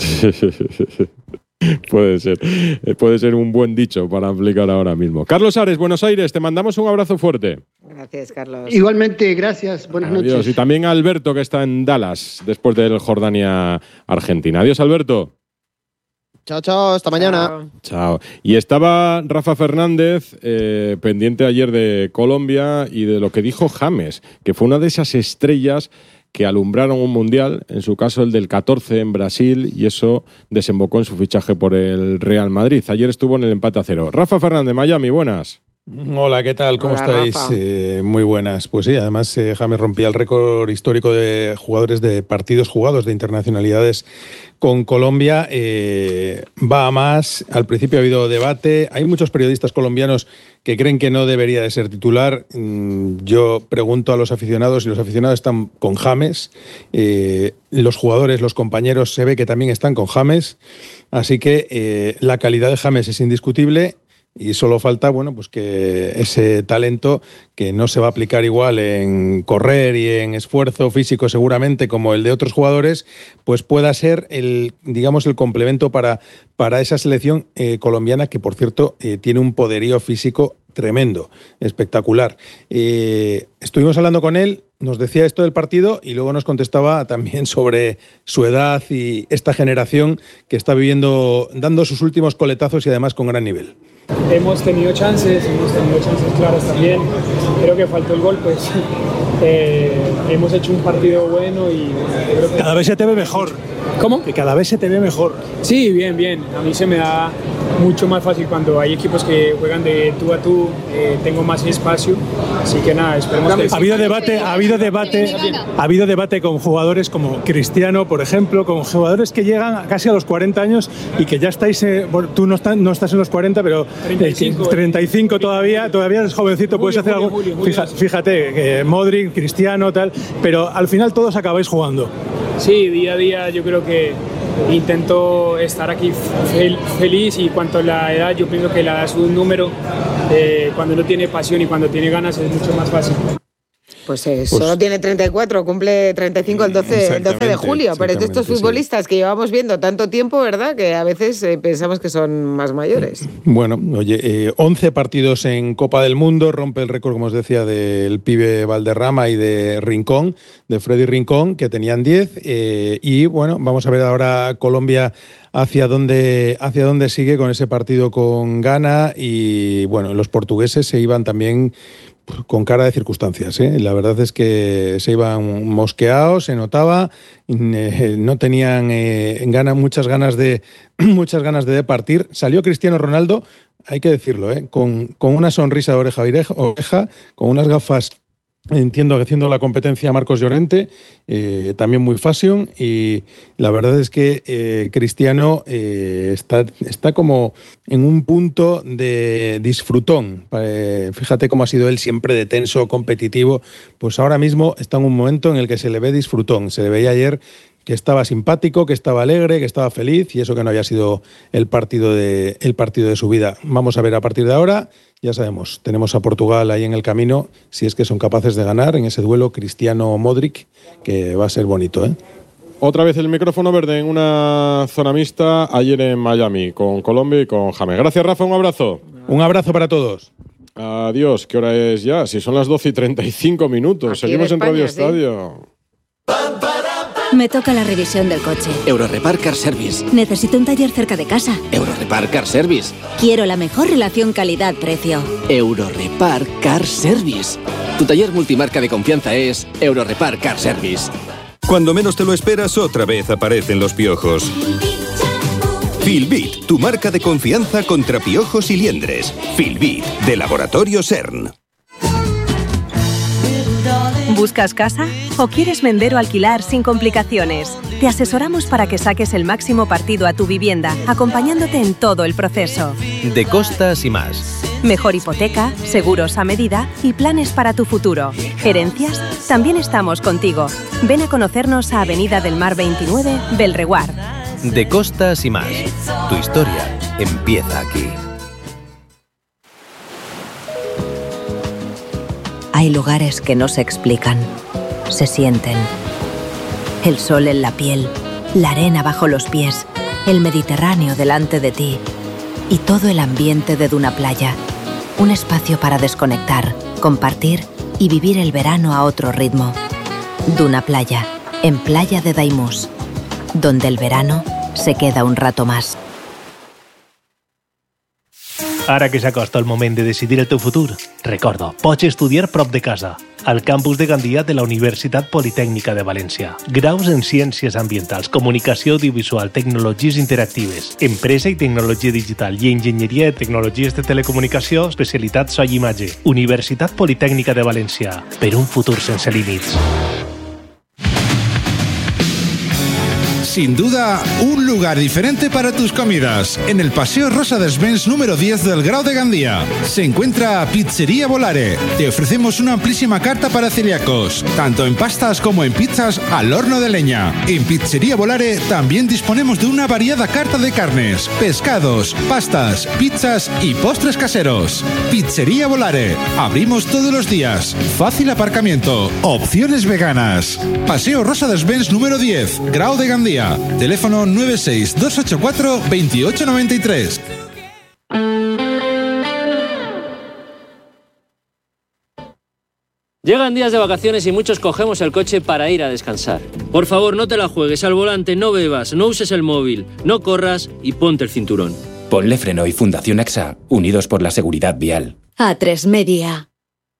Puede ser, puede ser un buen dicho para aplicar ahora mismo. Carlos Ares, Buenos Aires, te mandamos un abrazo fuerte. Gracias, Carlos. Igualmente, gracias, buenas Adiós. noches. Y también a Alberto, que está en Dallas, después del Jordania-Argentina. Adiós, Alberto. Chao, chao, hasta mañana. Chao. Chao. Y estaba Rafa Fernández eh, pendiente ayer de Colombia y de lo que dijo James, que fue una de esas estrellas que alumbraron un mundial, en su caso el del catorce en Brasil, y eso desembocó en su fichaje por el Real Madrid. Ayer estuvo en el empate a cero. Rafa Fernández, Miami, buenas. Hola, ¿qué tal? ¿Cómo Hola, estáis? Rafa. Eh, muy buenas. Pues sí, además eh, James rompía el récord histórico de jugadores de partidos jugados, de internacionalidades con Colombia. Eh, va a más. Al principio ha habido debate. Hay muchos periodistas colombianos que creen que no debería de ser titular. Mm, Yo pregunto a los aficionados y los aficionados están con James. Eh, los jugadores, los compañeros, se ve que también están con James. Así que eh, la calidad de James es indiscutible. Y solo falta, bueno, pues que ese talento que no se va a aplicar igual en correr y en esfuerzo físico seguramente como el de otros jugadores, pues pueda ser el, digamos, el complemento para, para esa selección eh, colombiana que, por cierto, eh, tiene un poderío físico tremendo, espectacular. Eh, estuvimos hablando con él, nos decía esto del partido y luego nos contestaba también sobre su edad y esta generación que está viviendo, dando sus últimos coletazos y además con gran nivel. Hemos tenido chances, hemos tenido chances claras también. Creo que faltó el gol, pues eh, hemos hecho un partido bueno y creo que... Cada vez se te ve mejor. ¿Cómo? Que cada vez se te ve mejor. Sí, bien, bien. A mí se me da mucho más fácil cuando hay equipos que juegan de tú a tú, eh, tengo más espacio, así que nada, esperemos que... Ha habido debate, ha habido debate, ha habido debate con jugadores como Cristiano, por ejemplo, con jugadores que llegan casi a los cuarenta años y que ya estáis, eh, bueno, tú no, está, no estás en los cuarenta, pero treinta y cinco, eh, treinta y cinco todavía, todavía eres jovencito, Julio, puedes hacer Julio, algo, Julio, Julio. Fíjate, fíjate, eh, Modric, Cristiano, tal, pero al final todos acabáis jugando. Sí, día a día yo creo que intento estar aquí fel- feliz y cuanto a la edad, yo pienso que la edad es un número, eh, cuando uno tiene pasión y cuando tiene ganas es mucho más fácil. Pues, eh, pues solo tiene treinta y cuatro, cumple treinta y cinco el doce, el doce de julio, pero es de estos futbolistas sí. que llevamos viendo tanto tiempo, ¿verdad? Que a veces eh, pensamos que son más mayores. Bueno, oye, eh, once partidos en Copa del Mundo, rompe el récord, como os decía, del pibe Valderrama y de Rincón, de Freddy Rincón, que tenían diez, eh, y bueno, vamos a ver ahora Colombia hacia dónde, hacia dónde sigue con ese partido con Ghana, y bueno, los portugueses se iban también con cara de circunstancias, ¿eh? La verdad es que se iban mosqueados, se notaba, eh, no tenían eh, ganas, muchas ganas de muchas ganas de partir. Salió Cristiano Ronaldo, hay que decirlo, ¿eh? con, con una sonrisa de oreja a oreja, con unas gafas, entiendo que haciendo la competencia a Marcos Llorente, eh, también muy fashion, y la verdad es que eh, Cristiano eh, está, está como en un punto de disfrutón. Eh, fíjate cómo ha sido él siempre de tenso, competitivo, pues ahora mismo está en un momento en el que se le ve disfrutón. Se le veía ayer que estaba simpático, que estaba alegre, que estaba feliz, y eso que no había sido el partido de, el partido de su vida. Vamos a ver a partir de ahora, ya sabemos, tenemos a Portugal ahí en el camino, si es que son capaces de ganar en ese duelo Cristiano-Modric, que va a ser bonito, ¿eh? Otra vez el micrófono verde en una zona mixta ayer en Miami, con Colombia y con James. Gracias, Rafa, un abrazo. Un abrazo para todos. Adiós, ¿qué hora es ya? Si son las doce y treinta y cinco minutos. Aquí Seguimos en, en España, Radio ¿sí? Estadio. Me toca la revisión del coche. Eurorepar Car Service. Necesito un taller cerca de casa. Eurorepar Car Service. Quiero la mejor relación calidad-precio. Eurorepar Car Service. Tu taller multimarca de confianza es Eurorepar Car Service. Cuando menos te lo esperas, otra vez aparecen los piojos. Filbit, tu marca de confianza contra piojos y liendres. Filbit, de Laboratorio CERN. ¿Buscas casa? ¿O quieres vender o alquilar sin complicaciones? Te asesoramos para que saques el máximo partido a tu vivienda, acompañándote en todo el proceso. De Costas y más. Mejor hipoteca, seguros a medida y planes para tu futuro. ¿Herencias? También estamos contigo. Ven a conocernos a Avenida del Mar veintinueve, Belreguard. De Costas y más. Tu historia empieza aquí. Hay lugares que no se explican, se sienten. El sol en la piel, la arena bajo los pies, el Mediterráneo delante de ti y todo el ambiente de Duna Playa. Un espacio para desconectar, compartir y vivir el verano a otro ritmo. Duna Playa, en Playa de Daimús, donde el verano se queda un rato más. Ara que s'acosta el moment de decidir el teu futur, recorda, pots estudiar prop de casa, al campus de Gandia de la Universitat Politècnica de València. Graus en Ciències Ambientals, Comunicació Audiovisual, Tecnologies Interactives, Empresa i Tecnologia Digital i Enginyeria de Tecnologies de Telecomunicació, especialitat so i imatge. Universitat Politècnica de València, per un futur sense límits. Sin duda, un lugar diferente para tus comidas. En el Paseo Rosa dels Vents número diez del Grau de Gandía se encuentra Pizzería Volare. Te ofrecemos una amplísima carta para celíacos, tanto en pastas como en pizzas al horno de leña. En Pizzería Volare también disponemos de una variada carta de carnes, pescados, pastas, pizzas y postres caseros. Pizzería Volare. Abrimos todos los días. Fácil aparcamiento. Opciones veganas. Paseo Rosa dels Vents número diez, Grau de Gandía. Teléfono nueve seis dos ocho cuatro dos ocho nueve tres. Llegan días de vacaciones y muchos cogemos el coche para ir a descansar. Por favor, no te la juegues al volante, no bebas, no uses el móvil, no corras y ponte el cinturón. Ponle Freno y Fundación A X A, unidos por la seguridad vial. A tres Media.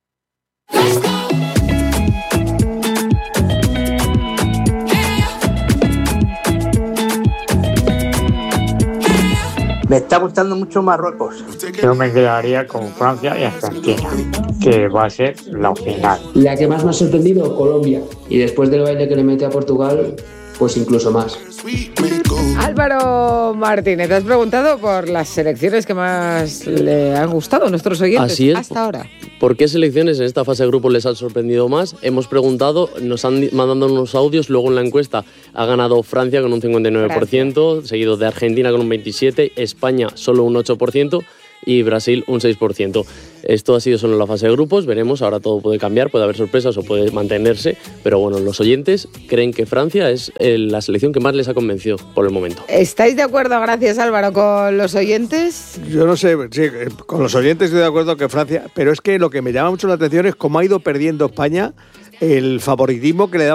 Me está gustando mucho Marruecos. Yo me quedaría con Francia y Argentina, que va a ser la final. La que más me ha sorprendido, Colombia. Y después del baile que le mete a Portugal, pues incluso más. Álvaro Martínez, te has preguntado por las selecciones que más le han gustado a nuestros oyentes Así es. hasta ahora. ¿Por qué selecciones en esta fase de grupos les han sorprendido más? Hemos preguntado, nos han mandado unos audios, luego en la encuesta ha ganado Francia con un cincuenta y nueve por ciento, Francia. Seguido de Argentina con un veintisiete por ciento, España solo un ocho por ciento y Brasil un seis por ciento. Esto ha sido solo en la fase de grupos, veremos, ahora todo puede cambiar, puede haber sorpresas o puede mantenerse, pero bueno, los oyentes creen que Francia es la selección que más les ha convencido por el momento. ¿Estáis de acuerdo, gracias Álvaro, con los oyentes? Yo no sé, sí, con los oyentes estoy de acuerdo que Francia, pero es que lo que me llama mucho la atención es cómo ha ido perdiendo España el favoritismo que le da